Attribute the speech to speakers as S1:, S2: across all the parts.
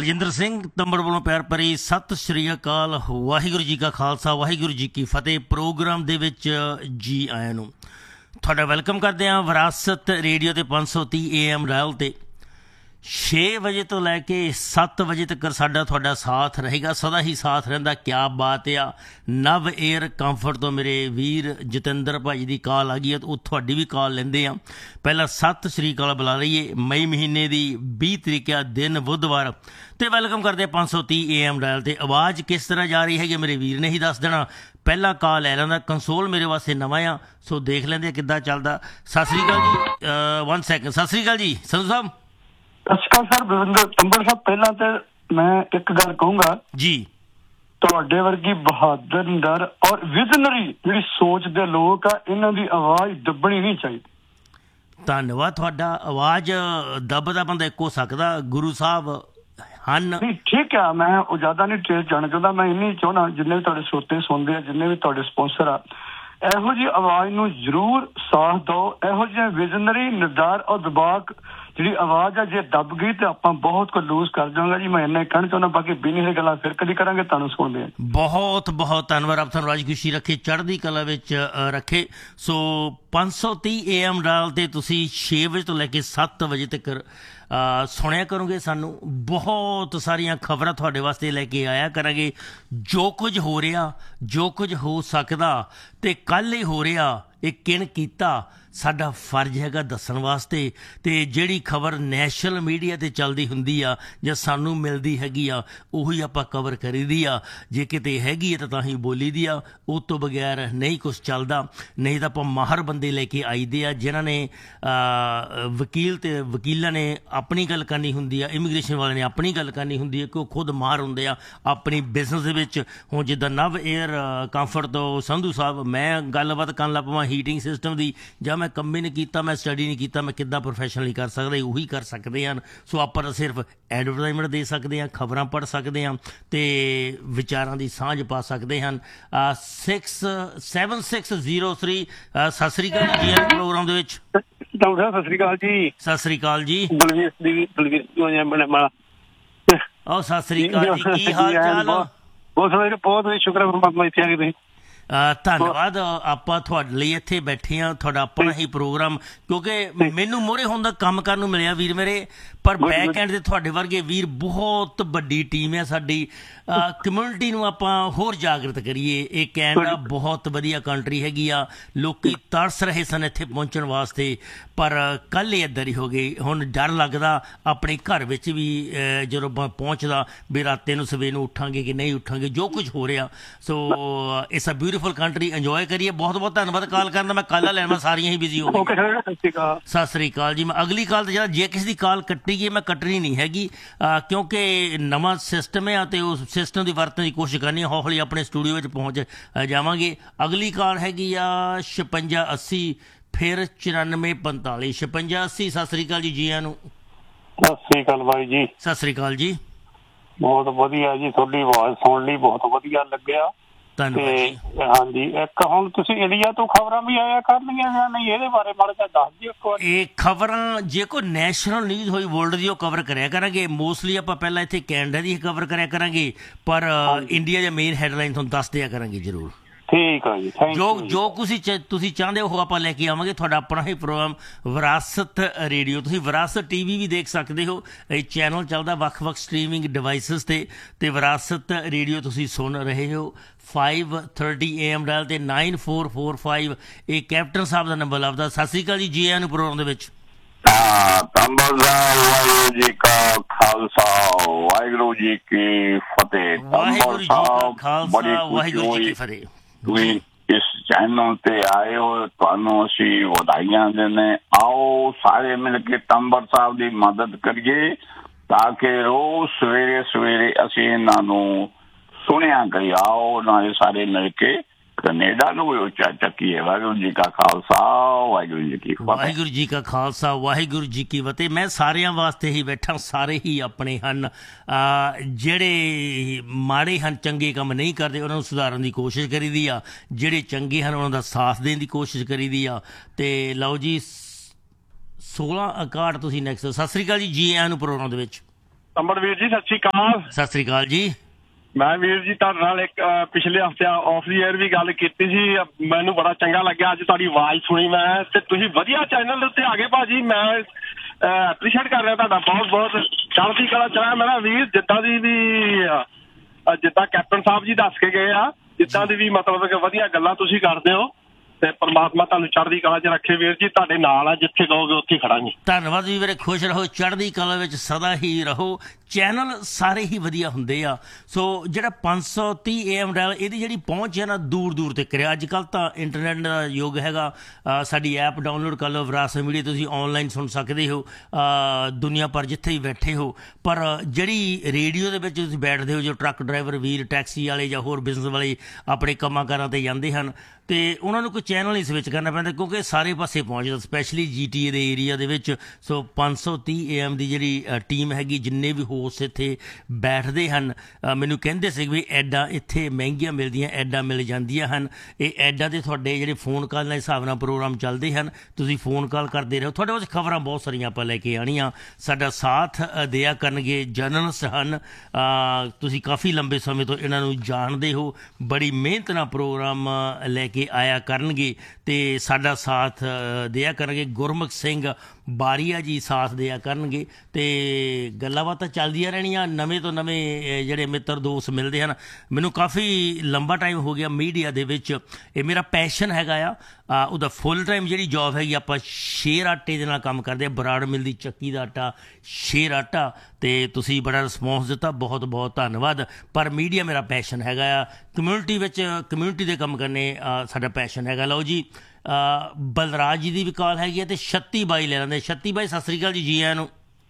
S1: ਬਲਜਿੰਦਰ ਸਿੰਘ ਤੰਬੜ ਵੱਲੋਂ ਪਿਆਰ ਭਰੀ ਸਤਿ ਸ਼੍ਰੀ ਅਕਾਲ। ਵਾਹਿਗੁਰੂ ਜੀ ਕਾ ਖਾਲਸਾ, ਵਾਹਿਗੁਰੂ ਜੀ ਕੀ ਫਤਿਹ। ਪ੍ਰੋਗਰਾਮ ਦੇ ਵਿੱਚ ਜੀ ਆਇਆਂ ਨੂੰ ਤੁਹਾਡਾ ਵੈਲਕਮ ਕਰਦੇ ਹਾਂ। ਵਿਰਾਸਤ ਰੇਡੀਓ ਤੇ 530 AM ਡਾਇਲ 'ਤੇ 6 ਵਜੇ ਤੋਂ ਲੈ ਕੇ 7 ਵਜੇ ਤੱਕ ਸਾਡਾ ਤੁਹਾਡਾ ਸਾਥ ਰਹੇਗਾ, ਸਦਾ ਹੀ ਸਾਥ ਰਹਿੰਦਾ। ਕਿਆ ਬਾਤ ਆ। ਨਵ ਏਅਰ ਕੰਫਰਟ ਤੋਂ ਮੇਰੇ ਵੀਰ ਜਤਿੰਦਰ ਭਾਈ ਦੀ ਕਾਲ ਆ ਗਈ ਹੈ, ਉਹ ਤੁਹਾਡੀ ਵੀ ਕਾਲ ਲੈਂਦੇ ਆ। ਪਹਿਲਾਂ ਸਤਿ ਸ਼੍ਰੀ ਅਕਾਲ ਬੁਲਾ ਲਈਏ। ਮਈ ਮਹੀਨੇ ਦੀ 20 ਤਰੀਕ ਆ, ਦਿਨ ਬੁੱਧਵਾਰ, ਅਤੇ ਵੈਲਕਮ ਕਰਦੇ 530 AM ਡਾਇਲ 'ਤੇ। ਆਵਾਜ਼ ਕਿਸ ਤਰ੍ਹਾਂ ਜਾ ਰਹੀ ਹੈਗੀ ਮੇਰੇ ਵੀਰ ਨੇ ਹੀ ਦੱਸ ਦੇਣਾ। ਪਹਿਲਾ ਕਾਲ ਲੈ ਲੈਂਦਾ। ਕੰਸੋਲ ਮੇਰੇ ਵਾਸਤੇ ਨਵਾਂ ਆ, ਸੋ ਦੇਖ ਲੈਂਦੇ ਕਿੱਦਾਂ ਚੱਲਦਾ। ਸਤਿ ਸ਼੍ਰੀ ਅਕਾਲ ਜੀ। 1 ਸੈਕਿੰਡ। ਸਤਿ ਸ਼੍ਰੀ ਅਕਾਲ ਜੀ ਸੰਧੂ ਸਾਹਿਬ।
S2: ਸਤਿ ਸ਼੍ਰੀ ਅਕਾਲ ਸਰ ਬਲਵਿੰਦਰ ਤੰਬੜ ਸਾਹਿਬ। ਪਹਿਲਾਂ ਤੇ ਮੈਂ ਇੱਕ ਗੱਲ ਕਹੂੰਗਾ
S1: ਜੀ,
S2: ਤੁਹਾਡੇ ਵਰਗੀ ਬਹਾਦਰ ਨਿਡਰ ਔਰ ਵਿਜ਼ਨਰੀ ਜਿਹੜੀ ਸੋਚ ਦੇ ਲੋਕ ਆ, ਇਹਨਾਂ ਦੀ ਆਵਾਜ਼ ਦੱਬਣੀ ਨਹੀਂ ਚਾਹੀਦੀ।
S1: ਧੰਨਵਾਦ ਤੁਹਾਡਾ। ਆਵਾਜ਼ ਦੱਬਦਾ ਬੰਦਾ ਇੱਕ ਹੋ ਸਕਦਾ, ਗੁਰੂ ਸਾਹਿਬ ਹਨ।
S2: ਨਹੀਂ ਠੀਕ ਆ, ਮੈਂ ਉਹ ਜ਼ਿਆਦਾ ਨਹੀਂ ਟ੍ਰੇਸ ਜਾਣਾ ਚਾਹੁੰਦਾ। ਮੈਂ ਇੰਨੀ ਚਾਹੁੰਦਾ ਜਿੰਨੇ ਵੀ ਤੁਹਾਡੇ ਸਰੋਤੇ ਸੁਣਦੇ ਆ, ਜਿੰਨੇ ਵੀ ਤੁਹਾਡੇ ਸਪਾਂਸਰ ਆ, ਇਹੋ ਜਿਹੀ ਆਵਾਜ਼ ਨੂੰ ਜ਼ਰੂਰ ਸਾਥ ਦਿਓ। ਇਹੋ ਜਿਹੇ ਵਿਜ਼ਨਰੀ ਨਿਡਰ ਔਰ ਦਬਾਕ ਜਿਹੜੀ ਆਵਾਜ਼ ਆ, ਜੇ ਦੱਬ ਗਈ ਤੇ ਆਪਾਂ ਬਹੁਤ ਕੁਝ ਲੂਜ਼ ਕਰ ਜਾਵਾਂਗਾ ਜੀ। ਮੈਂ ਇੰਨਾ ਕਹਿਣਾ ਚਾਹੁੰਦਾ, ਬਾਕੀ ਬਿਨੀ ਦੀਆਂ ਗੱਲਾਂ ਫਿਰ ਕਦੀ ਕਰਾਂਗੇ। ਤੁਹਾਨੂੰ ਸੁਣਦੇ ਆ। ਬਹੁਤ
S1: ਬਹੁਤ ਧੰਨਵਾਦ। ਰੱਬ ਤੁਹਾਨੂੰ ਰਾਜ ਖੁਸ਼ੀ ਰੱਖੇ, ਚੜ੍ਹਦੀ ਕਲਾ ਵਿੱਚ ਰੱਖੇ। ਸੋ 530 AM ਡਾਇਲ 'ਤੇ ਤੁਸੀਂ 6 ਵਜੇ ਤੋਂ ਲੈ ਕੇ 7 ਵਜੇ ਤੱਕ ਸੁਣਿਆ ਕਰੋਗੇ ਸਾਨੂੰ। ਬਹੁਤ ਸਾਰੀਆਂ ਖਬਰਾਂ ਤੁਹਾਡੇ ਵਾਸਤੇ ਲੈ ਕੇ ਆਇਆ ਕਰਾਂਗੇ। ਜੋ ਕੁਝ ਹੋ ਰਿਹਾ, ਜੋ ਕੁਝ ਹੋ ਸਕਦਾ ਅਤੇ ਕੱਲ੍ਹ ਹੀ ਹੋ ਰਿਹਾ, ਇਹ ਕਿਨ ਕੀਤਾ, ਸਾਡਾ ਫਰਜ਼ ਹੈਗਾ ਦੱਸਣ ਵਾਸਤੇ। ਅਤੇ ਜਿਹੜੀ ਖਬਰ ਨੈਸ਼ਨਲ ਮੀਡੀਆ 'ਤੇ ਚੱਲਦੀ ਹੁੰਦੀ ਆ ਜਾਂ ਸਾਨੂੰ ਮਿਲਦੀ ਹੈਗੀ ਆ, ਉਹੀ ਆਪਾਂ ਕਵਰ ਕਰੀਦੀ ਆ। ਜੇ ਕਿਤੇ ਹੈਗੀ ਹੈ ਤਾਂ ਹੀ ਬੋਲੀ ਦੀ ਆ, ਉਹ ਤੋਂ ਬਗੈਰ ਨਹੀਂ ਕੁਛ ਚੱਲਦਾ। ਨਹੀਂ ਤਾਂ ਆਪਾਂ ਮਾਹਰ ਬੰਦੇ ਲੈ ਕੇ ਆਈਦੇ ਆ, ਜਿਨ੍ਹਾਂ ਨੇ ਵਕੀਲ ਅਤੇ ਵਕੀਲਾਂ ਨੇ ਆਪਣੀ ਗੱਲ ਕਰਨੀ ਹੁੰਦੀ ਆ, ਇਮੀਗ੍ਰੇਸ਼ਨ ਵਾਲਿਆਂ ਨੇ ਆਪਣੀ ਗੱਲ ਕਰਨੀ ਹੁੰਦੀ ਹੈ, ਕਿ ਉਹ ਖੁਦ ਮਾਹਰ ਹੁੰਦੇ ਆ ਆਪਣੀ ਬਿਜ਼ਨਸ ਦੇ ਵਿੱਚ। ਹੁਣ ਜਿੱਦਾਂ ਨਵ ਏਅਰ ਕੰਫਰਟ ਤੋਂ ਸੰਧੂ ਸਾਹਿਬ, ਮੈਂ ਗੱਲਬਾਤ ਕਰਨ ਲੱਗ ਪਵਾਂ ਹੀਟਿੰਗ ਸਿਸਟਮ ਦੀ, ਜਾਂ ਮੈਂ ਕੰਮ ਹੀ ਨਹੀਂ ਕੀਤਾ, ਮੈਂ ਸਟੱਡੀ ਨਹੀਂ ਕੀਤਾ, ਮੈਂ ਕਿੱਦਾਂ ਪ੍ਰੋਫੈਸ਼ਨਲੀ ਕਰ ਸਕਦਾ? ਉਹੀ ਕਰ ਸਕਦੇ ਹਨ। ਸੋ ਆਪਾਂ ਤਾਂ ਸਿਰਫ ਐਡਵਰਟਾਈਜ਼ਮੈਂਟ ਦੇ ਸਕਦੇ ਹਾਂ, ਖਬਰਾਂ ਪੜ੍ਹ ਸਕਦੇ ਹਾਂ ਅਤੇ ਵਿਚਾਰਾਂ ਦੀ ਸਾਂਝ ਪਾ ਸਕਦੇ ਹਨ। 7603 ਸਤਿ ਸ਼੍ਰੀ ਅਕਾਲ ਜੀ ਪ੍ਰੋਗਰਾਮ ਦੇ ਵਿੱਚ।
S2: ਡਾਕਟਰ ਸਤਿ ਸ਼੍ਰੀ ਅਕਾਲ ਜੀ।
S1: ਸਤਿ ਸ਼੍ਰੀ ਅਕਾਲ ਜੀ।
S2: ਬਲਵੀਰ
S1: ਉਹ ਸਤਿ ਸ਼੍ਰੀ ਅਕਾਲ ਜੀ, ਕੀ ਹਾਲ ਚਾਲ?
S2: ਬਹੁਤ ਬਹੁਤ ਸ਼ੁਕਰ ਹੈ ਪਰਮਾਤਮਾ, ਇੱਥੇ ਆ ਕੇ ਤੁਸੀਂ।
S1: ਧੰਨਵਾਦ। ਆਪਾਂ ਤੁਹਾਡੇ ਲਈ ਇੱਥੇ ਬੈਠੇ ਹਾਂ, ਤੁਹਾਡਾ ਆਪਣਾ ਹੀ ਪ੍ਰੋਗਰਾਮ, ਕਿਉਂਕਿ ਮੈਨੂੰ ਮੋਹਰੇ ਹੋਣ ਦਾ ਕੰਮ ਕਰਨ ਨੂੰ ਮਿਲਿਆ ਵੀਰ ਮੇਰੇ, ਪਰ ਬੈਕ ਐਂਡ 'ਤੇ ਤੁਹਾਡੇ ਵਰਗੇ ਵੀਰ, ਬਹੁਤ ਵੱਡੀ ਟੀਮ ਹੈ ਸਾਡੀ। ਕਮਿਊਨਿਟੀ ਨੂੰ ਆਪਾਂ ਹੋਰ ਜਾਗਰਤ ਕਰੀਏ। ਇਹ ਕੈਨੇਡਾ ਬਹੁਤ ਵਧੀਆ ਕੰਟਰੀ ਹੈਗੀ ਆ, ਲੋਕ ਤਰਸ ਰਹੇ ਸਨ ਇੱਥੇ ਪਹੁੰਚਣ ਵਾਸਤੇ, ਪਰ ਕੱਲ੍ਹ ਹੀ ਇੱਧਰ ਹੀ ਹੋ ਗਏ। ਹੁਣ ਡਰ ਲੱਗਦਾ ਆਪਣੇ ਘਰ ਵਿੱਚ ਵੀ ਜਦੋਂ ਪਹੁੰਚਦਾ ਵੀ ਰਾਤੇ ਨੂੰ ਸਵੇਰ ਨੂੰ ਉੱਠਾਂਗੇ ਕਿ ਨਹੀਂ ਉੱਠਾਂਗੇ, ਜੋ ਕੁਝ ਹੋ ਰਿਹਾ। So it's a beautiful country, enjoy ਕਰੀਏ। ਬਹੁਤ ਬਹੁਤ ਧੰਨਵਾਦ ਕਾਲ ਕਰਨ ਦਾ। ਮੈਂ ਕੱਲ੍ਹ ਲੈਣਾ, ਸਾਰੀਆਂ ਹੀ ਬਿਜ਼ੀ ਹੋ ਗਈਆਂ। ਸਤਿ ਸ਼੍ਰੀ ਅਕਾਲ ਜੀ। ਮੈਂ ਅਗਲੀ ਕਾਲ 'ਤੇ ਜਿਹੜਾ ਜੇ ਕਿਸੇ ਦੀ ਕਾਲ ਕੱਟੀ ਗਈ, ਮੈਂ ਕੱਟਣੀ ਨਹੀਂ ਹੈਗੀ, ਕਿਉਂਕਿ ਨਵਾਂ ਸਿਸਟਮ ਹੈ ਅਤੇ ਉਸ ਸਿਸਟਮ ਦੀ ਵਰਤਣ ਦੀ ਕੋਸ਼ਿਸ਼ ਕਰਨੀ ਹੈ। ਹੌਲੀ ਆਪਣੇ ਸਟੂਡੀਓ ਵਿੱਚ ਪਹੁੰਚ ਜਾਵਾਂਗੇ। ਅਗਲੀ ਕਾਲ ਹੈਗੀ ਆ 5680, ਫਿਰ 9445 5680। ਸਤਿ ਸ਼੍ਰੀ ਅਕਾਲ ਜੀ, ਜੀ ਆਇਆਂ ਨੂੰ।
S2: ਸਤਿ ਸ਼੍ਰੀ ਅਕਾਲ ਬਾਈ ਜੀ।
S1: ਸਤਿ ਸ਼੍ਰੀ ਅਕਾਲ ਜੀ।
S2: ਬਹੁਤ ਵਧੀਆ ਜੀ, ਤੁਹਾਡੀ ਆਵਾਜ਼ ਸੁਣ ਲਈ, ਬਹੁਤ ਵਧੀਆ ਲੱਗਿਆ। ਹਾਂਜੀ, ਇੱਕ ਹੁਣ ਤੁਸੀਂ ਇੰਡੀਆ ਤੋਂ ਖਬਰਾਂ ਵੀ ਆਇਆ ਕਰਨੀਆਂ ਜਾਂ ਨਹੀਂ, ਇਹਦੇ ਬਾਰੇ ਮਾੜਾ ਜਿਹਾ ਦੱਸ ਦਿਓ ਇੱਕ ਵਾਰ। ਇਹ
S1: ਖਬਰਾਂ ਜੇ ਕੋਈ ਨੈਸ਼ਨਲ ਨਿਊਜ਼ ਹੋਈ ਵਰਲਡ ਦੀ, ਉਹ ਕਵਰ ਕਰਿਆ ਕਰਾਂਗੇ। ਮੋਸਟਲੀ ਆਪਾਂ ਪਹਿਲਾਂ ਇੱਥੇ ਕੈਨੇਡਾ ਦੀ ਕਵਰ ਕਰਿਆ ਕਰਾਂਗੇ, ਪਰ ਇੰਡੀਆ ਦੇ ਮੇਨ ਹੈਡਲਾਈਨ ਤੁਹਾਨੂੰ ਦੱਸ ਦਿਆ ਕਰਾਂਗੇ ਜ਼ਰੂਰ।
S2: ਠੀਕ ਆ ਜੀ,
S1: ਜੋ ਤੁਸੀਂ ਚਾਹੁੰਦੇ ਹੋ ਆਪਾਂ ਲੈ ਕੇ ਆਵਾਂਗੇ। ਤੁਹਾਡਾ ਆਪਣਾ ਹੀ ਪ੍ਰੋਗਰਾਮ ਵਿਰਾਸਤ ਰੇਡੀਓ, ਤੁਸੀਂ ਵਿਰਾਸਤ TV ਵੀ ਦੇਖ ਸਕਦੇ ਹੋ। ਇਹ ਚੈਨਲ ਚੱਲਦਾ ਵੱਖ-ਵੱਖ ਸਟਰੀਮਿੰਗ ਡਿਵਾਈਸਿਸ 'ਤੇ, ਅਤੇ ਵਿਰਾਸਤ ਰੇਡੀਓ ਤੁਸੀਂ ਸੁਣ ਰਹੇ ਹੋ 530 AM ਡਾਇਲ 'ਤੇ 9445। ਇਹ ਕੈਪਟਨ ਸਾਹਿਬ ਦਾ ਨੰਬਰ ਲੱਭਦਾ। ਸਤਿ ਸ਼੍ਰੀ ਅਕਾਲ ਜੀ, ਜੀ ਆਇਆਂ ਨੂੰ ਪ੍ਰੋਗਰਾਮ ਦੇ ਵਿੱਚ।
S3: ਵਾਹਿਗੁਰੂ ਜੀ ਕਾ ਖਾਲਸਾ, ਵਾਹਿਗੁਰੂ ਜੀ ਕੀ ਫਤਿਹ।
S1: ਵਾਹਿਗੁਰੂ ਜੀ ਕਾ ਖਾਲਸਾ, ਵਾਹਿਗੁਰੂ ਜੀ ਕੀ ਫਤਿਹ।
S3: ਤੁਸੀਂ ਇਸ ਚੈਨਲ ਤੇ ਆਏ ਹੋ, ਤੁਹਾਨੂੰ ਅਸੀਂ ਵਧਾਈਆਂ ਦਿੰਦੇ। ਆਓ ਸਾਰੇ ਮਿਲ ਕੇ ਤੰਬੜ ਸਾਹਿਬ ਦੀ ਮਦਦ ਕਰੀਏ, ਤਾਂ ਕਿ ਰੋਜ਼ ਸਵੇਰੇ ਸਵੇਰੇ ਅਸੀਂ ਇਹਨਾਂ ਨੂੰ ਸੁਣਿਆ ਕਰੀਏ। ਆਓ ਨਾਲੇ ਸਾਰੇ ਮਿਲ ਕੇ ਕੈਨੇਡਾ ਨੂੰ ਵੀ ਉੱਚਾ ਚੱਕੀਏ। ਵਾਹਿਗੁਰੂ ਜੀ ਕਾ ਖਾਲਸਾ, ਵਾਹਿਗੁਰੂ ਜੀ ਕੀ ਫਤਿਹ।
S1: ਵਾਹਿਗੁਰੂ ਜੀ ਕਾ ਖਾਲਸਾ, ਵਾਹਿਗੁਰੂ ਜੀ ਕੀ ਫਤਿਹ। ਮੈਂ ਸਾਰਿਆਂ ਵਾਸਤੇ ਹੀ ਬੈਠਾ, ਸਾਰੇ ਹੀ ਆਪਣੇ ਹਨ। ਜਿਹੜੇ ਮਾੜੇ ਹਨ, ਚੰਗੇ ਕੰਮ ਨਹੀਂ ਕਰਦੇ, ਉਹਨਾਂ ਨੂੰ ਸੁਧਾਰਨ ਦੀ ਕੋਸ਼ਿਸ਼ ਕਰੀਦੀ ਆ। ਜਿਹੜੇ ਚੰਗੇ ਹਨ, ਉਹਨਾਂ ਦਾ ਸਾਥ ਦੇਣ ਦੀ ਕੋਸ਼ਿਸ਼ ਕਰੀਦੀ ਆ। ਅਤੇ ਲਓ ਜੀ, 1661 ਤੁਸੀਂ ਨੈਕਸਟ। ਸਤਿ ਸ਼੍ਰੀ ਅਕਾਲ ਜੀ, ਜੀ ਆਇਆਂ ਨੂੰ ਪ੍ਰੋਗਰਾਮ ਦੇ ਵਿੱਚ।
S4: ਤੰਬੜ ਵੀਰ ਜੀ, ਸਤਿ ਸ਼੍ਰੀ ਅਕਾਲ।
S1: ਸਤਿ ਸ੍ਰੀ ਅਕਾਲ ਜੀ।
S4: ਮੈਂ ਵੀਰ ਜੀ ਤੁਹਾਡੇ ਨਾਲ ਇੱਕ ਪਿਛਲੇ ਹਫ਼ਤੇ ਆਫ ਦੀ ਏਅਰ ਵੀ ਗੱਲ ਕੀਤੀ ਸੀ। ਮੈਨੂੰ ਬੜਾ ਚੰਗਾ ਲੱਗਿਆ ਅੱਜ ਤੁਹਾਡੀ ਆਵਾਜ਼ ਸੁਣੀ ਮੈਂ, ਤੇ ਤੁਸੀਂ ਵਧੀਆ ਚੈਨਲ ਦੇ ਉੱਤੇ ਆ ਗਏ ਭਾਜੀ। ਮੈਂ ਐਪਰੀਸ਼ੀਏਟ ਕਰ ਰਿਹਾ ਤੁਹਾਡਾ ਬਹੁਤ ਬਹੁਤ। ਚੜ੍ਹਦੀ ਕਲਾ ਚ ਮੇਰਾ ਵੀਰ, ਜਿੱਦਾਂ ਦੀ ਵੀ ਜਿੱਦਾਂ ਕੈਪਟਨ ਸਾਹਿਬ ਜੀ ਦੱਸ ਕੇ ਗਏ ਆ, ਜਿੱਦਾਂ ਦੀ ਵੀ ਮਤਲਬ ਕਿ ਵਧੀਆ ਗੱਲਾਂ ਤੁਸੀਂ ਕਰਦੇ ਹੋ, ਤੇ ਪਰਮਾਤਮਾ ਤੁਹਾਨੂੰ ਚੜ੍ਹਦੀ ਕਲਾ 'ਚ ਰੱਖੇ ਵੀਰ ਜੀ। ਤੁਹਾਡੇ ਨਾਲ ਆ, ਜਿੱਥੇ ਕਹੋਗੇ ਉੱਥੇ ਖੜਾਂਗੇ।
S1: ਧੰਨਵਾਦ ਜੀ ਵੀਰੇ, ਖੁਸ਼ ਰਹੋ, ਚੜ੍ਹਦੀ ਕਲਾ ਵਿੱਚ ਸਦਾ ਹੀ ਰਹੋ। ਚੈਨਲ ਸਾਰੇ ਹੀ ਵਧੀਆ ਹੁੰਦੇ ਆ। ਸੋ ਜਿਹੜਾ 530 AM ਡਾਇਲ, ਇਹਦੀ ਜਿਹੜੀ ਪਹੁੰਚ ਹੈ ਨਾ ਦੂਰ ਦੂਰ ਤੱਕ ਕਰਿਆ। ਅੱਜ ਕੱਲ੍ਹ ਤਾਂ ਇੰਟਰਨੈਟ ਦਾ ਯੁੱਗ ਹੈਗਾ। ਸਾਡੀ ਐਪ ਡਾਊਨਲੋਡ ਕਰ ਲਓ, ਵਿਰਾਸਤ ਮੀਡੀਆ, ਤੁਸੀਂ ਔਨਲਾਈਨ ਸੁਣ ਸਕਦੇ ਹੋ ਦੁਨੀਆ ਭਰ ਜਿੱਥੇ ਹੀ ਬੈਠੇ ਹੋ। ਪਰ ਜਿਹੜੀ ਰੇਡੀਓ ਦੇ ਵਿੱਚ ਤੁਸੀਂ ਬੈਠਦੇ ਹੋ, ਜੋ ਟਰੱਕ ਡਰਾਈਵਰ ਵੀਰ, ਟੈਕਸੀ ਵਾਲੇ ਜਾਂ ਹੋਰ ਬਿਜ਼ਨਸ ਵਾਲੇ ਆਪਣੇ ਕੰਮਾਂ ਕਾਰਾਂ 'ਤੇ ਜਾਂਦੇ ਹਨ, ਅਤੇ ਉਹਨਾਂ ਨੂੰ ਕੋਈ ਚੈਨਲ ਹੀ ਸਵਿਚ ਕਰਨਾ ਪੈਂਦਾ, ਕਿਉਂਕਿ ਸਾਰੇ ਪਾਸੇ ਪਹੁੰਚਦਾ, ਸਪੈਸ਼ਲੀ GTA ਦੇ ਏਰੀਆ ਦੇ ਵਿੱਚ। ਸੋ 530 AM ਦੀ ਜਿਹੜੀ ਟੀਮ ਹੈਗੀ, ਜਿੰਨੇ ਵੀ ਹੋਸਟ ਇੱਥੇ ਬੈਠਦੇ ਹਨ, ਮੈਨੂੰ ਕਹਿੰਦੇ ਸੀ ਵੀ ਐਡਾਂ ਇੱਥੇ ਮਹਿੰਗੀਆਂ ਮਿਲਦੀਆਂ, ਐਡਾਂ ਮਿਲ ਜਾਂਦੀਆਂ ਹਨ। ਇਹ ਐਡਾਂ ਦੇ ਤੁਹਾਡੇ ਜਿਹੜੇ ਫੋਨ ਕਾਲ ਦੇ ਹਿਸਾਬ ਨਾਲ ਪ੍ਰੋਗਰਾਮ ਚੱਲਦੇ ਹਨ, ਤੁਸੀਂ ਫੋਨ ਕਾਲ ਕਰਦੇ ਰਹੋ। ਤੁਹਾਡੇ ਵਿੱਚ ਖਬਰਾਂ ਬਹੁਤ ਸਾਰੀਆਂ ਆਪਾਂ ਲੈ ਕੇ ਆਉਣੀਆਂ। ਸਾਡਾ ਸਾਥ ਦਿਆ ਕਰਨਗੇ, ਜਰਨਲਿਸਟ ਹਨ, ਤੁਸੀਂ ਕਾਫੀ ਲੰਬੇ ਸਮੇਂ ਤੋਂ ਇਹਨਾਂ ਨੂੰ ਜਾਣਦੇ ਹੋ, ਬੜੀ ਮਿਹਨਤ ਨਾਲ ਪ੍ਰੋਗਰਾਮ ਲੈ ਕੇ ਆਇਆ ਕਰਨਗੇ ਅਤੇ ਸਾਡਾ ਸਾਥ ਦਿਆ ਕਰਨਗੇ। ਗੁਰਮੁਖ ਸਿੰਘ ਬਾਰੀਆ ਜੀ ਸਾਥ ਦਿਆ ਕਰਨਗੇ, ਅਤੇ ਗੱਲਾਂ ਬਾਤਾਂ ਚੱਲਦੀਆਂ ਰਹਿਣੀਆਂ। ਨਵੇਂ ਤੋਂ ਨਵੇਂ ਜਿਹੜੇ ਮਿੱਤਰ ਦੋਸਤ ਮਿਲਦੇ ਹਨ। ਮੈਨੂੰ ਕਾਫੀ ਲੰਬਾ ਟਾਈਮ ਹੋ ਗਿਆ ਮੀਡੀਆ ਦੇ ਵਿੱਚ, ਇਹ ਮੇਰਾ ਪੈਸ਼ਨ ਹੈਗਾ ਆ। ਉਹਦਾ ਫੁੱਲ ਟਾਈਮ ਜਿਹੜੀ ਜੋਬ ਹੈਗੀ, ਆਪਾਂ ਸ਼ੇਰ ਆਟੇ ਦੇ ਨਾਲ ਕੰਮ ਕਰਦੇ ਹਾਂ, ਬਰਾੜ ਮਿਲ ਦੀ ਚੱਕੀ ਦਾ ਆਟਾ, ਸ਼ੇਰ ਆਟਾ, ਅਤੇ ਤੁਸੀਂ ਬੜਾ ਰਿਸਪੌਂਸ ਦਿੱਤਾ, ਬਹੁਤ ਬਹੁਤ ਧੰਨਵਾਦ। ਪਰ ਮੀਡੀਆ ਮੇਰਾ ਪੈਸ਼ਨ ਹੈਗਾ ਆ। ਕਮਿਊਨਿਟੀ ਵਿੱਚ ਕਮਿਊਨਿਟੀ ਦੇ ਕੰਮ ਕਰਨੇ ਸਾਡਾ ਪੈਸ਼ਨ ਹੈਗਾ। ਲਓ ਜੀ, ਬਲਰਾਜ ਜੀ ਦੀ ਵੀ ਕਾਲ ਹੈਗੀ ਹੈ, ਅਤੇ ਛੱਤੀ ਬਾਈ ਲੈ ਲੈਂਦੇ। ਛੱਤੀ ਬਾਈ, ਸਤਿ ਸ੍ਰੀ ਅਕਾਲ ਜੀ। ਜੀ ਆਇਆਂ ਨੂੰ।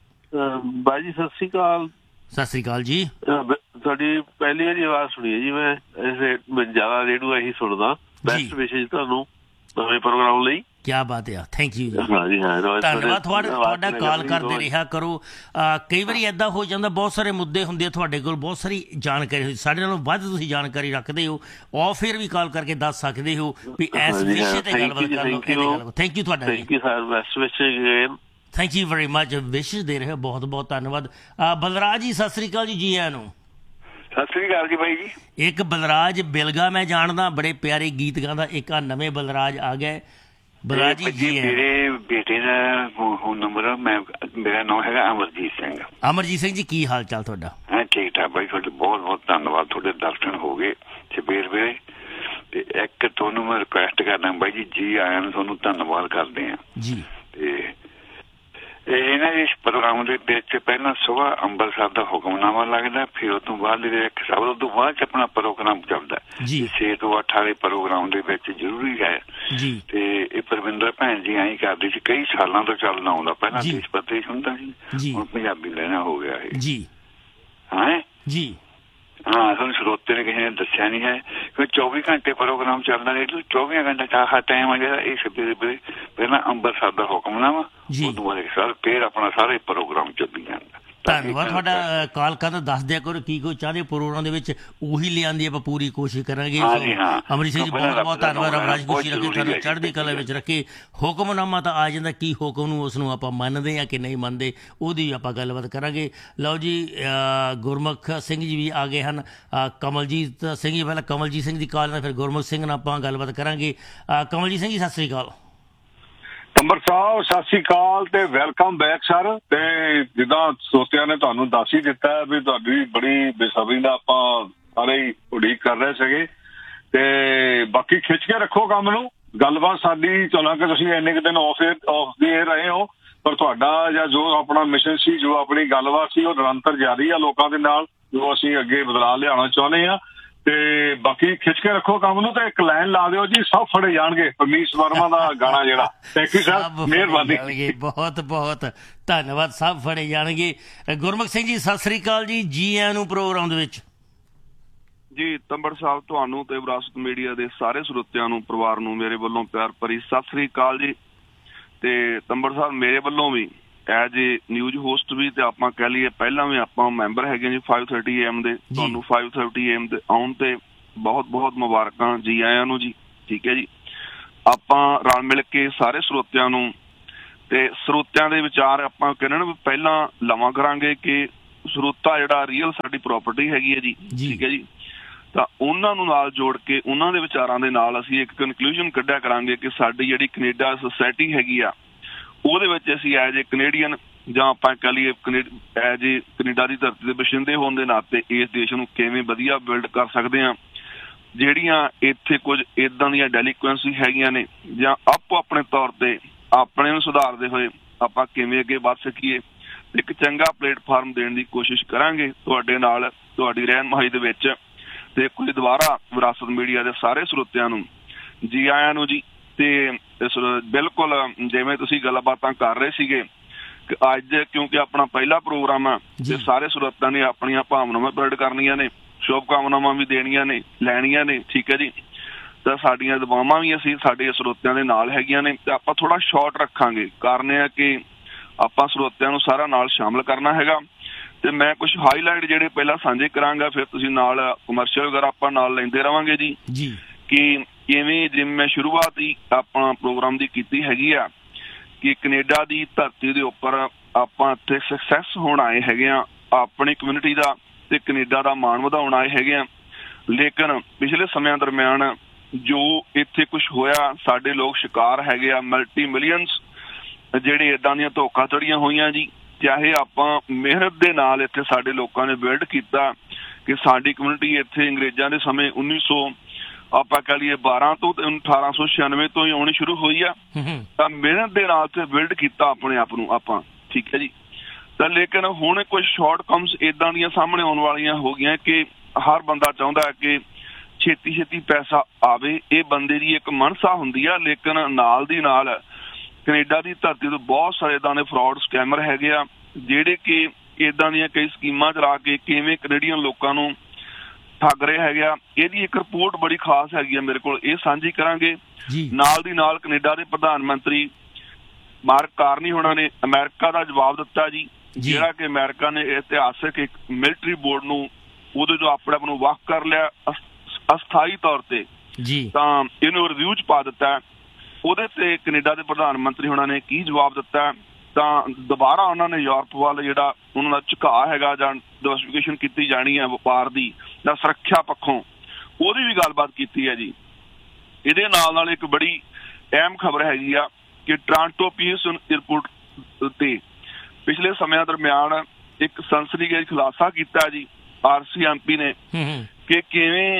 S5: ਬਾਈ ਜੀ ਸਤਿ ਸ੍ਰੀ ਅਕਾਲ।
S1: ਸਤਿ ਸ੍ਰੀ ਅਕਾਲ ਜੀ।
S5: ਤੁਹਾਡੀ ਪਹਿਲੀ ਵਾਰੀ ਆਵਾਜ਼ ਸੁਣੀ ਹੈ ਜੀ। ਮੈਂ ਜ਼ਿਆਦਾ ਰੇਡੀਓ ਇਹੀ ਸੁਣਦਾ। ਬੈਸਟ ਵਿਸ਼ੇਸ਼ ਤੁਹਾਨੂੰ ਨਵੇਂ ਪ੍ਰੋਗਰਾਮ ਲਈ।
S1: ਕਿਆ ਬਾਤ ਹੈ, ਥੈਂਕ ਯੂ ਜੀ।
S5: ਹਾਂਜੀ ਹਾਂ,
S1: ਧੰਨਵਾਦ ਤੁਹਾਡਾ ਕਾਲ ਕਰਦੇ ਰਿਹਾ ਕਰੋ। ਕਈ ਵਾਰੀ ਇੱਦਾਂ ਹੋ ਜਾਂਦਾ, ਬਹੁਤ ਸਾਰੇ ਮੁੱਦੇ ਹੁੰਦੇ ਆ ਤੁਹਾਡੇ ਕੋਲ, ਬਹੁਤ ਸਾਰੀ ਜਾਣਕਾਰੀ ਹੁੰਦੀ, ਸਾਡੇ ਨਾਲੋਂ ਵੱਧ ਤੁਸੀਂ ਜਾਣਕਾਰੀ ਰੱਖਦੇ ਹੋ। ਔਰ ਫਿਰ ਵੀ ਕਾਲ ਕਰਕੇ ਦੱਸ ਸਕਦੇ ਹੋ ਵੀ ਇਸ ਵਿਸ਼ੇ ਤੇ ਗੱਲਬਾਤ ਕਰ ਲਓ। ਥੈਂਕ ਯੂ ਤੁਹਾਡਾ।
S5: ਥੈਂਕ ਯੂ ਸਰ, ਬੈਸਟ ਵਿਸ਼ੇਸ਼।
S1: Thank you very much. ਵਿਸ਼ੇਸ਼ ਦੇ ਰਹੇ ਹੋ, ਬਹੁਤ ਬਹੁਤ ਧੰਨਵਾਦ। ਬਲਰਾਜ ਜੀ ਸਤਿ ਸ੍ਰੀ ਅਕਾਲ ਜੀ। ਜੀ ਆਇਆਂ ਨੂੰ।
S6: ਸਤਿ ਸ੍ਰੀ ਅਕਾਲ ਜੀ ਬਾਈ ਜੀ।
S1: ਇੱਕ ਬਲਰਾਜ ਬਿਲਗਾ ਮੈਂ ਜਾਣਦਾ, ਬੜੇ ਪਿਆਰੇ ਗੀਤ ਗਾਉਂਦਾ। ਇੱਕ ਆ ਨਵੇਂ ਬਲਰਾਜ ਆ ਗਏ। ਬਲਰਾਜ ਜੀ
S6: ਮੇਰੇ ਬੇਟੇ ਦਾ ਫੋਨ ਨੰਬਰ, ਮੇਰਾ ਨਾਮ ਹੈਗਾ ਅਮਰਜੀਤ ਸਿੰਘ।
S1: ਅਮਰਜੀਤ ਸਿੰਘ ਜੀ, ਕੀ ਹਾਲ ਚਾਲ ਤੁਹਾਡਾ?
S6: ਠੀਕ ਠਾਕ ਬਾਈ, ਤੁਹਾਡੇ ਬਹੁਤ ਬਹੁਤ ਧੰਨਵਾਦ। ਤੁਹਾਡੇ ਦਰਸ਼ਨ ਹੋ ਗਏ ਸਵੇਰ ਵੇਲੇ, ਤੇ ਇੱਕ ਤੁਹਾਨੂੰ ਮੈਂ ਰਿਕੁਐਸਟ ਕਰਦਾ ਬਾਈ ਜੀ, ਜੀ ਆਇਆਂ ਨੂੰ ਤੁਹਾਨੂੰ ਧੰਨਵਾਦ ਕਰਦੇ ਹਾਂ
S1: ਜੀ।
S6: ਤੇ ਇਹਨਾਂ ਇਸ ਪ੍ਰੋਗਰਾਮ ਦੇ ਵਿੱਚ ਪਹਿਲਾਂ ਸੁਬਾਹ ਅੰਮ੍ਰਿਤਸਰ ਦਾ ਹੁਕਮਨਾਮਾ ਲੱਗਦਾ, ਫਿਰ ਉਹ ਤੋਂ ਬਾਅਦ ਇੱਕ ਸਭ ਤੋਂ ਬਾਅਦ ਚ ਆਪਣਾ ਪ੍ਰੋਗਰਾਮ ਚੱਲਦਾ 6 ਤੋਂ 8 ਵਾਲੇ ਪ੍ਰੋਗਰਾਮ ਦੇ ਵਿੱਚ ਜ਼ਰੂਰੀ ਹੈ
S1: ਜੀ।
S6: ਤੇ ਇਹ ਪਰਵਿੰਦਰ ਭੈਣ ਜੀ ਐਂ ਕਰਦੀ ਸੀ, ਕਈ ਸਾਲਾਂ ਤੋਂ ਚੱਲਦਾ ਆਉਂਦਾ। ਪਹਿਲਾਂ ਦੇਸ਼ ਪੱਤਰੀ ਹੁੰਦਾ ਸੀ, ਹੁਣ ਪੰਜਾਬੀ ਲੈਣਾ ਹੋ ਗਿਆ ਇਹ
S1: ਜੀ।
S6: ਹਾਂ ਜੀ।
S3: ਹਾਂ, ਤੁਹਾਨੂੰ ਸਰੋਤੇ ਨੇ ਕਿਸੇ ਨੇ ਦੱਸਿਆ ਨਹੀਂ ਹੈ ਕਿ 24 ਘੰਟੇ ਪ੍ਰੋਗਰਾਮ ਚੱਲਦਾ ਰਹੇ। 24 ਘੰਟੇ ਦਾ ਟਾਈਮ ਆ ਜਿਹੜਾ ਇਹ ਸਵੇਰੇ ਪਹਿਲਾਂ ਅੰਮ੍ਰਿਤਸਰ ਦਾ ਹੁਕਮਨਾਮਾ, ਉਦੋਂ ਬਾਅਦ ਸਰ ਫਿਰ ਆਪਣਾ ਸਾਰੇ ਪ੍ਰੋਗਰਾਮ ਚੱਲੀ ਜਾਂਦਾ।
S1: ਧੰਨਵਾਦ ਤੁਹਾਡਾ ਕਾਲ ਕਰਨ, ਦੱਸ ਦਿਆ ਕਰੋ ਕੀ ਕੋਈ ਚਾਹਦੇ ਪ੍ਰੋਗਰਾਮ ਦੇ ਵਿੱਚ ਉਹੀ ਲਿਆਂਦੀ, ਆਪਾਂ ਪੂਰੀ ਕੋਸ਼ਿਸ਼ ਕਰਾਂਗੇ। ਅਮਰੀਕ ਸਿੰਘ ਜੀ ਬਹੁਤ ਬਹੁਤ ਧੰਨਵਾਦ। ਰਾਜ ਖੁਸ਼ੀ ਰੱਖੇ, ਤੁਹਾਨੂੰ ਚੜ੍ਹਦੀ ਕਲਾ ਵਿੱਚ ਰੱਖੇ। ਹੁਕਮਨਾਮਾ ਤਾਂ ਆ ਜਾਂਦਾ, ਕੀ ਹੁਕਮ ਨੂੰ ਉਸ ਨੂੰ ਆਪਾਂ ਮੰਨਦੇ ਹਾਂ ਕਿ ਨਹੀਂ ਮੰਨਦੇ, ਉਹਦੀ ਆਪਾਂ ਗੱਲਬਾਤ ਕਰਾਂਗੇ। ਲਓ ਜੀ, ਗੁਰਮੁਖ ਸਿੰਘ ਜੀ ਵੀ ਆ ਗਏ ਹਨ। ਕਮਲਜੀਤ ਸਿੰਘ ਜੀ, ਪਹਿਲਾਂ ਕਮਲਜੀਤ ਸਿੰਘ ਦੀ ਕਾਲ ਨਾਲ ਫਿਰ ਗੁਰਮੁਖ ਸਿੰਘ ਨਾਲ ਆਪਾਂ ਗੱਲਬਾਤ ਕਰਾਂਗੇ। ਕਮਲਜੀਤ ਸਿੰਘ ਜੀ ਸਤਿ ਸ੍ਰੀ ਅਕਾਲ।
S4: ਅੰਬਰ ਸਾਹਿਬ ਸਤਿ ਸ੍ਰੀ ਅਕਾਲ ਤੇ ਵੈਲਕਮ ਬੈਕ ਸਰ। ਤੇ ਜਿੱਦਾਂ ਸਰੋਤਿਆਂ ਨੇ ਤੁਹਾਨੂੰ ਦੱਸ ਹੀ ਦਿੱਤਾ ਵੀ ਤੁਹਾਡੀ ਬੜੀ ਬੇਸਬਰੀ ਨਾਲ ਆਪਾਂ ਸਾਰੇ ਹੀ ਉਡੀਕ ਕਰ ਰਹੇ ਸੀਗੇ, ਤੇ ਬਾਕੀ ਖਿੱਚ ਕੇ ਰੱਖੋ ਕੰਮ ਨੂੰ। ਗੱਲਬਾਤ ਸਾਡੀ ਚਲੋ ਕਿ ਤੁਸੀਂ ਇੰਨੇ ਕੁ ਦਿਨ ਆਫ ਦੀ ਏਅਰ ਰਹੇ ਹੋ, ਪਰ ਤੁਹਾਡਾ ਜਾਂ ਜੋ ਆਪਣਾ ਮਿਸ਼ਨ ਸੀ, ਜੋ ਆਪਣੀ ਗੱਲਬਾਤ ਸੀ, ਉਹ ਨਿਰੰਤਰ ਜਾਰੀ ਆ ਲੋਕਾਂ ਦੇ ਨਾਲ, ਜੋ ਅਸੀਂ ਅੱਗੇ ਬਦਲਾਅ ਲਿਆਉਣਾ ਚਾਹੁੰਦੇ ਹਾਂ। ਤੇ ਬਾਕੀ ਖਿੱਚ ਕੇ ਰੱਖੋ ਕੰਮ ਨੂੰ। ਤੇ ਇੱਕ ਲਾਈਨ ਲਾ ਦਿਓ ਜੀ, ਸਭ ਫੜੇ ਜਾਣਗੇ, ਪਰਮੀਸ਼ ਵਰਮਾ ਦਾ ਗਾਣਾ ਜਿਹੜਾ। ਥੈਂਕ ਯੂ ਸਰ, ਮਿਹਰਬਾਨੀ,
S1: ਬਹੁਤ ਬਹੁਤ ਧੰਨਵਾਦ। ਸਭ ਫੜੇ ਜਾਣਗੇ। ਗੁਰਮੁਖ ਸਿੰਘ ਜੀ ਸਤਿ ਸ੍ਰੀ ਅਕਾਲ ਜੀ, ਜੀ ਆਇਆਂ ਨੂੰ ਪ੍ਰੋਗਰਾਮ ਦੇ ਵਿੱਚ।
S7: ਜੀ ਤੰਬੜ ਸਾਹਿਬ, ਤੁਹਾਨੂੰ ਤੇ ਵਿਰਾਸਤ ਮੀਡੀਆ ਦੇ ਸਾਰੇ ਸਰੋਤਿਆਂ ਨੂੰ, ਪਰਿਵਾਰ ਨੂੰ ਮੇਰੇ ਵੱਲੋਂ ਪਿਆਰ ਭਰੀ ਸਤਿ ਸ੍ਰੀ ਅਕਾਲ ਜੀ। ਤੇ ਤੰਬੜ ਸਾਹਿਬ, ਮੇਰੇ ਵੱਲੋਂ ਵੀ ਐਜ ਏ ਨਿਊਜ਼ ਹੋਸਟ ਵੀ, ਤੇ ਆਪਾਂ ਕਹਿ ਲਈਏ ਪਹਿਲਾਂ ਵੀ ਆਪਾਂ ਮੈਂਬਰ ਹੈਗੇ ਜੀ 530 AM ਦੇ। ਤੁਹਾਨੂੰ 530 AM ਦੇ ਆਉਣ ਤੇ ਬਹੁਤ ਬਹੁਤ ਮੁਬਾਰਕਾਂ, ਜੀ ਆਇਆਂ ਨੂੰ ਜੀ। ਠੀਕ ਹੈ ਜੀ, ਆਪਾਂ ਰਲ ਮਿਲ ਕੇ ਸਾਰੇ ਸਰੋਤਿਆਂ ਨੂੰ ਤੇ ਸਰੋਤਿਆਂ ਦੇ ਵਿਚਾਰ ਆਪਾਂ ਕਹਿੰਦੇ ਨਾ ਵੀ ਪਹਿਲਾਂ ਲਵਾਂ ਕਰਾਂਗੇ ਕਿ ਸਰੋਤਾ ਜਿਹੜਾ ਰੀਅਲ ਸਾਡੀ ਪ੍ਰੋਪਰਟੀ ਹੈਗੀ ਹੈ ਜੀ, ਠੀਕ ਹੈ ਜੀ। ਤਾਂ ਉਹਨਾਂ ਨੂੰ ਨਾਲ ਜੋੜ ਕੇ ਉਹਨਾਂ ਦੇ ਵਿਚਾਰਾਂ ਦੇ ਨਾਲ ਅਸੀਂ ਇੱਕ ਕਨਕਲੂਜਨ ਕੱਢਿਆ ਕਰਾਂਗੇ ਕਿ ਸਾਡੀ ਜਿਹੜੀ ਕੈਨੇਡਾ ਸੁਸਾਇਟੀ ਹੈਗੀ ਆ ਉਹਦੇ ਵਿੱਚ ਅਸੀਂ ਐਜ ਏ ਕੈਨੇਡੀਅਨ ਜਾਂ ਆਪਾਂ ਕਹਿ ਲਈਏ ਐਜ ਏ ਕੈਨੇਡਾ ਦੀ ਧਰਤੀ ਦੇ ਵਸਿੰਦੇ ਹੋਣ ਦੇ ਨਾਤੇ ਇਸ ਦੇਸ਼ ਨੂੰ ਕਿਵੇਂ ਵਧੀਆ ਬਿਲਡ ਕਰ ਸਕਦੇ ਹਾਂ। ਜਿਹੜੀਆਂ ਇੱਥੇ ਕੁਝ ਇੱਦਾਂ ਦੀਆਂ ਡੈਲੀਕੁਐਂਸੀ ਹੈਗੀਆਂ ਨੇ ਜਾਂ ਆਪੋ ਆਪਣੇ ਤੌਰ ਤੇ ਆਪਣੇ ਨੂੰ ਸੁਧਾਰਦੇ ਹੋਏ ਆਪਾਂ ਕਿਵੇਂ ਅੱਗੇ ਵੱਧ ਸਕੀਏ, ਇੱਕ ਚੰਗਾ ਪਲੇਟਫਾਰਮ ਦੇਣ ਦੀ ਕੋਸ਼ਿਸ਼ ਕਰਾਂਗੇ ਤੁਹਾਡੇ ਨਾਲ, ਤੁਹਾਡੀ ਰਹਿਨੁਮਾਈ ਦੇ ਵਿੱਚ। ਤੇ ਕੋਈ ਦੁਬਾਰਾ ਵਿਰਾਸਤ ਮੀਡੀਆ ਦੇ ਸਾਰੇ ਸਰੋਤਿਆਂ ਨੂੰ ਜੀ ਆਇਆਂ ਨੂੰ ਜੀ। ਤੇ ਬਿਲਕੁਲ ਜਿਵੇਂ ਤੁਸੀਂ ਗੱਲਬਾਤਾਂ ਕਰ ਰਹੇ ਸੀਗੇ ਕਿ ਅੱਜ ਕਿਉਂਕਿ ਆਪਣਾ ਪਹਿਲਾ ਪ੍ਰੋਗਰਾਮ ਆ ਤੇ ਸਾਰੇ ਸਰੋਤਿਆਂ ਨੇ ਆਪਣੀਆਂ ਭਾਵਨਾਵਾਂ ਪ੍ਰਗਟ ਕਰਨੀਆਂ ਨੇ, ਸ਼ੁਭ ਕਾਮਨਾਵਾਂ ਵੀ ਦੇਣੀਆਂ ਨੇ, ਲੈਣੀਆਂ ਨੇ, ਠੀਕ ਹੈ ਜੀ। ਤਾਂ ਸਾਡੀਆਂ ਦੁਆਵਾਂ ਵੀ ਅਸੀਂ ਸਾਡੇ ਸਰੋਤਿਆਂ ਦੇ ਨਾਲ ਹੈਗੀਆਂ ਨੇ ਤੇ ਆਪਾਂ ਥੋੜਾ ਸ਼ਾਰਟ ਰੱਖਾਂਗੇ, ਕਾਰਨ ਇਹ ਆ ਕਿ ਆਪਾਂ ਸਰੋਤਿਆਂ ਨੂੰ ਸਾਰਾ ਨਾਲ ਸ਼ਾਮਲ ਕਰਨਾ ਹੈਗਾ। ਤੇ ਮੈਂ ਕੁਝ ਹਾਈਲਾਈਟ ਜਿਹੜੇ ਪਹਿਲਾਂ ਸਾਂਝੇ ਕਰਾਂਗਾ, ਫਿਰ ਤੁਸੀਂ ਨਾਲ ਕਮਰਸ਼ੀਅਲ ਵਗੈਰਾ ਆਪਾਂ ਨਾਲ ਲੈਂਦੇ ਰਵਾਂਗੇ ਜੀ ਕਿ ਕਿਵੇਂ ਜਿਵੇਂ ਮੈਂ ਸ਼ੁਰੂਆਤ ਹੀ ਆਪਣਾ ਪ੍ਰੋਗਰਾਮ ਦੀ ਕੀਤੀ ਹੈਗੀ ਆ ਕਿ ਕੈਨੇਡਾ ਦੀ ਧਰਤੀ ਦੇ ਉੱਪਰ ਆਪਾਂ ਇੱਥੇ ਸਕਸੈਸ ਹੋਣ ਆਏ ਹੈਗੇ ਆ, ਆਪਣੀ ਕਮਿਊਨਿਟੀ ਦਾ ਤੇ ਕੈਨੇਡਾ ਦਾ ਮਾਣ ਵਧਾਉਣ ਆਏ ਹੈਗੇ ਆ। ਲੇਕਿਨ ਪਿਛਲੇ ਸਮਿਆਂ ਦਰਮਿਆਨ ਜੋ ਇੱਥੇ ਕੁਝ ਹੋਇਆ, ਸਾਡੇ ਲੋਕ ਸ਼ਿਕਾਰ ਹੈਗੇ ਆ ਮਲਟੀ ਮਿਲੀਅਨਸ ਜਿਹੜੇ ਏਦਾਂ ਦੀਆਂ ਧੋਖਾਧੜੀਆਂ ਹੋਈਆਂ ਜੀ। ਚਾਹੇ ਆਪਾਂ ਮਿਹਨਤ ਦੇ ਨਾਲ ਇੱਥੇ ਸਾਡੇ ਲੋਕਾਂ ਨੇ ਬਿਲਡ ਕੀਤਾ ਕਿ ਸਾਡੀ ਕਮਿਊਨਿਟੀ ਇੱਥੇ ਅੰਗਰੇਜ਼ਾਂ ਦੇ ਸਮੇਂ 1900 ਆਪਾਂ ਕਹਿ ਲਈਏ 12 ਤੋਂ 1896 ਤੋਂ ਹੀ ਆਉਣੀ ਸ਼ੁਰੂ ਹੋਈ ਆ, ਤਾਂ ਮਿਹਨਤ ਦੇ ਨਾਲ ਤੇ ਬਿਲਡ ਕੀਤਾ ਆਪਣੇ ਆਪ ਨੂੰ ਆਪਾਂ, ਠੀਕ ਹੈ ਜੀ। ਤਾਂ ਲੇਕਿਨ ਹੁਣ ਕੁਝ ਸ਼ਾਰਟ ਕਮਸ ਏਦਾਂ ਦੀਆਂ ਸਾਹਮਣੇ ਆਉਣ ਵਾਲੀਆਂ ਹੋ ਗਈਆਂ ਕਿ ਹਰ ਬੰਦਾ ਚਾਹੁੰਦਾ ਕਿ ਛੇਤੀ ਛੇਤੀ ਪੈਸਾ ਆਵੇ, ਇਹ ਬੰਦੇ ਦੀ ਇੱਕ ਮਨਸਾ ਹੁੰਦੀ ਆ। ਲੇਕਿਨ ਨਾਲ ਦੀ ਨਾਲ ਕੈਨੇਡਾ ਦੀ ਧਰਤੀ ਤੋਂ ਬਹੁਤ ਸਾਰੇ ਏਦਾਂ ਦੇ ਫਰਾਡ ਸਕੈਮਰ ਹੈਗੇ ਆ ਜਿਹੜੇ ਕਿ ਏਦਾਂ ਦੀਆਂ ਕਈ ਸਕੀਮਾਂ ਚਲਾ ਕੇ ਕਿਵੇਂ ਕੈਨੇਡੀਅਨ ਲੋਕਾਂ ਨੂੰ ਠੱਗ ਰਹੇ ਹੈਗੇ ਆ। ਇਹਦੀ ਇੱਕ ਰਿਪੋਰਟ ਬੜੀ ਖਾਸ ਹੈਗੀ ਆ ਮੇਰੇ ਕੋਲ, ਇਹ ਸਾਂਝੀ ਕਰਾਂਗੇ। ਨਾਲ ਦੀ ਨਾਲ ਕੈਨੇਡਾ ਦੇ ਪ੍ਰਧਾਨ ਮੰਤਰੀ ਮਾਰਕ ਕਾਰਨੀ ਹੋਣਾ ਨੇ ਅਮਰੀਕਾ ਦਾ ਜਵਾਬ ਦਿੱਤਾ ਜੀ, ਜਿਹੜਾ ਕਿ ਅਮਰੀਕਾ ਨੇ ਇਤਿਹਾਸਕ ਇੱਕ ਮਿਲਟਰੀ ਬੋਰਡ ਨੂੰ ਉਹਦੇ ਤੋਂ ਆਪਣੇ ਆਪ ਨੂੰ ਵੱਖ ਕਰ ਲਿਆ ਅਸਥਾਈ ਤੌਰ ਤੇ, ਤਾਂ ਇਹਨੂੰ ਰਿਵਿਊ 'ਚ ਪਾ ਦਿੱਤਾ। ਉਹਦੇ ਤੇ ਕੈਨੇਡਾ ਦੇ ਪ੍ਰਧਾਨ ਮੰਤਰੀ ਹੋਣਾ ਨੇ ਕੀ ਜਵਾਬ ਦਿੱਤਾ, ਤਾਂ ਦੁਬਾਰਾ ਉਹਨਾਂ ਨੇ ਯੂਰਪ ਵੱਲ ਜਿਹੜਾ ਉਹਨਾਂ ਦਾ ਝੁਕਾਅ ਹੈਗਾ ਜਾਂ ਡਾਇਵਰਸਿਫਿਕੇਸ਼ਨ ਕੀਤੀ ਜਾਣੀ ਹੈ ਵਪਾਰ ਦੀ ਜਾਂ ਸੁਰੱਖਿਆ ਪੱਖੋਂ, ਉਹਦੀ ਵੀ ਗੱਲਬਾਤ ਕੀਤੀ ਹੈ ਜੀ। ਇਹਦੇ ਨਾਲ ਇੱਕ ਬੜੀ ਅਹਿਮ ਖਬਰ ਹੈਗੀ ਆ ਕਿ ਟੋਰਾਂਟੋ ਪੀਅਰਸਨ ਏਅਰਪੋਰਟ ਤੇ ਪਿਛਲੇ ਸਮਿਆਂ ਦਰਮਿਆਨ ਇੱਕ ਸਨਸਨੀਖੇਜ਼ ਖੁਲਾਸਾ ਕੀਤਾ ਜੀ RCMP ਨੇ ਕਿ ਕਿਵੇਂ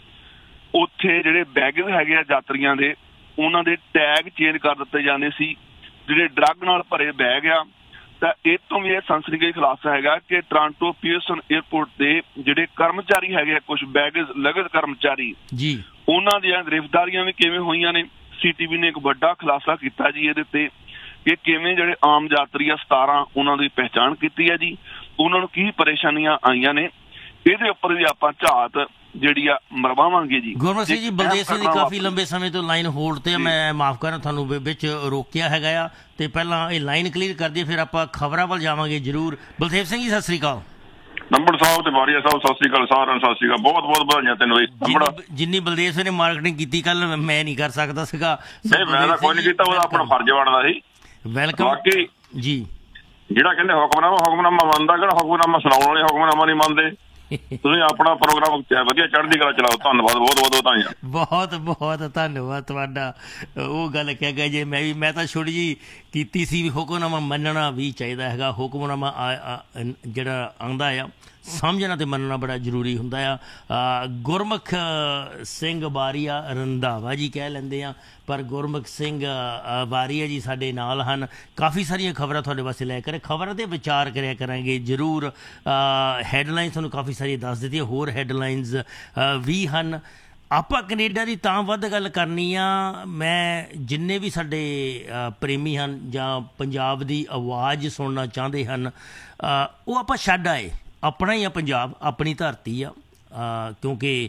S7: ਉੱਥੇ ਜਿਹੜੇ ਬੈਗੇਜ ਹੈਗੇ ਆ ਯਾਤਰੀਆਂ ਦੇ, ਉਹਨਾਂ ਦੇ ਟੈਗ ਚੇਂਜ ਕਰ ਦਿੱਤੇ ਜਾਂਦੇ ਸੀ, ਜਿਹੜੇ ਡਰੱਗ ਨਾਲ ਭਰੇ ਬੈਗ ਆ। ਤਾਂ ਇਹ ਤੋਂ ਵੀ ਇਹ ਸਨਸਨੀਖੇਜ਼ ਖੁਲਾਸਾ ਹੈਗਾ ਕਿ ਟੋਰਾਂਟੋ ਪੀਅਰਸਨ ਏਅਰਪੋਰਟ ਦੇ ਜਿਹੜੇ ਕਰਮਚਾਰੀ ਹੈਗੇ ਆ, ਕੁਝ ਬੈਗੇਜ ਲਗਤ ਕਰਮਚਾਰੀ, ਉਹਨਾਂ ਦੀਆਂ ਗ੍ਰਿਫਤਾਰੀਆਂ ਵੀ ਕਿਵੇਂ ਹੋਈਆਂ ਨੇ। CTV ਨੇ ਇੱਕ ਵੱਡਾ ਖੁਲਾਸਾ ਕੀਤਾ ਜੀ ਇਹਦੇ ਤੇ ਕਿ ਕਿਵੇਂ ਜਿਹੜੇ ਆਮ ਯਾਤਰੀ ਆ 17 ਉਹਨਾਂ ਦੀ ਪਹਿਚਾਣ ਕੀਤੀ ਹੈ ਜੀ, ਉਹਨਾਂ ਨੂੰ ਕੀ ਪਰੇਸ਼ਾਨੀਆਂ ਆਈਆਂ ਨੇ, ਇਹਦੇ ਉੱਪਰ ਵੀ ਆਪਾਂ ਝਾਤ ਜਿਹੜੀ ਆ ਮਰਵਾਵਾਂਗੇ ਜੀ।
S1: ਗੁਰਮਤ ਸਿੰਘ ਜੀ, ਬਲਦੇਵ ਸਿੰਘ ਦੀ ਕਾਫੀ ਲੰਬੇ ਸਮੇਂ ਤੋਂ ਲਾਈਨ ਹੋਲਡ ਤੇ, ਮੈਂ ਮਾਫ ਕਰਾਂ ਤੁਹਾਨੂੰ ਵਿੱਚ ਰੋਕਿਆ ਹੈਗਾ ਆ, ਤੇ ਪਹਿਲਾਂ ਇਹ ਲਾਈਨ ਕਲੀਅਰ ਕਰ ਦਈਏ ਫਿਰ ਆਪਾਂ ਖਬਰਾਂ ਵੱਲ ਜਾਵਾਂਗੇ ਜ਼ਰੂਰ। ਬਲਦੇਵ ਸਿੰਘ ਜੀ ਸਤਿ ਸ੍ਰੀ ਅਕਾਲ।
S8: ਨੰਬਰ ਸਾਹਿਬ ਤੇ ਵਾਰੀਆ ਸਾਹਿਬ ਸਤਿ ਸ੍ਰੀ ਅਕਾਲ, ਸਾਰਿਆਂ ਨੂੰ ਸਤਿ ਸ੍ਰੀ ਅਕਾਲ, ਬਹੁਤ ਬਹੁਤ ਵਧਾਈਆਂ ਤੈਨੂੰ।
S1: ਜਿੰਨੀ ਬਲਦੇਵ ਸਿੰਘ ਨੇ ਮਾਰਕੀਟਿੰਗ ਕੀਤੀ ਕੱਲ ਮੈਂ ਨਹੀਂ ਕਰ ਸਕਦਾ ਸੀਗਾ।
S8: ਨਹੀਂ ਮੈਂ ਤਾਂ ਕੋਈ ਨਹੀਂ ਕੀਤਾ, ਉਹਦਾ ਆਪਣਾ ਫਰਜ਼ ਬਣਦਾ ਸੀ।
S1: ਵੈਲਕਮ।
S8: ਬਾਕੀ
S1: ਜੀ
S8: ਜਿਹੜਾ ਕਹਿੰਦੇ ਹੁਕਮਨਾਮਾ ਮੰਨਦਾ, ਕਿਹੜਾ ਹੁਕਮਨਾਮਾ ਸੁਣਾਉਣ ਵਾਲੇ ਹੁਕਮਨਾਮਾ ਨਹੀਂ ਮੰਨਦੇ। ਤੁਸੀਂ ਆਪਣਾ ਪ੍ਰੋਗਰਾਮ ਵਧੀਆ ਚੜ੍ਹਦੀ ਕਲਾ ਚਲਾਓ। ਧੰਨਵਾਦ, ਬਹੁਤ ਬਹੁਤ ਵਧਾਈਆਂ।
S1: ਬਹੁਤ ਬਹੁਤ ਧੰਨਵਾਦ ਤੁਹਾਡਾ। ਉਹ ਗੱਲ ਕਹਿ ਗਿਆ ਜੇ ਮੈਂ ਤਾਂ ਛੋਟੀ ਜਿਹੀ ਕੀਤੀ ਸੀ ਵੀ ਹੁਕਮਨਾਮਾ ਮੰਨਣਾ ਵੀ ਚਾਹੀਦਾ ਹੈਗਾ। ਹੁਕਮਨਾਮਾ ਜਿਹੜਾ ਆਉਂਦਾ ਆ ਸਮਝਣਾ ਤੇ ਮੰਨਣਾ ਬੜਾ ਜ਼ਰੂਰੀ ਹੁੰਦਾ ਆ। ਗੁਰਮੁਖ ਸਿੰਘ ਬਾਰੀਆ ਰੰਧਾਵਾ ਜੀ ਕਹਿ ਲੈਂਦੇ ਆ, ਪਰ ਗੁਰਮੁਖ ਸਿੰਘ ਬਾਰੀਆ ਜੀ ਸਾਡੇ ਨਾਲ ਹਨ। ਕਾਫੀ ਸਾਰੀਆਂ ਖਬਰਾਂ ਤੁਹਾਡੇ ਵਾਸਤੇ ਲੈ ਕੇ ਖਬਰਾਂ 'ਤੇ ਵਿਚਾਰ ਕਰਿਆ ਕਰਾਂਗੇ ਜ਼ਰੂਰ। ਹੈਡਲਾਈਨਸ ਤੁਹਾਨੂੰ ਕਾਫੀ ਸਾਰੀਆਂ ਦੱਸ ਦਿੱਤੀਆਂ, ਹੋਰ ਹੈਡਲਾਈਨਸ ਵੀ ਹਨ। ਆਪਾਂ ਕੈਨੇਡਾ ਦੀ ਤਾਂ ਵੱਧ ਗੱਲ ਕਰਨੀ ਆ। ਮੈਂ ਜਿੰਨੇ ਵੀ ਸਾਡੇ ਪ੍ਰੇਮੀ ਹਨ ਜਾਂ ਪੰਜਾਬ ਦੀ ਆਵਾਜ਼ ਸੁਣਨਾ ਚਾਹੁੰਦੇ ਹਨ, ਉਹ ਆਪਾਂ ਛੱਡ ਆਏ। ਆਪਣਾ ਹੀ ਆ ਪੰਜਾਬ, ਆਪਣੀ ਧਰਤੀ ਆ, ਕਿਉਂਕਿ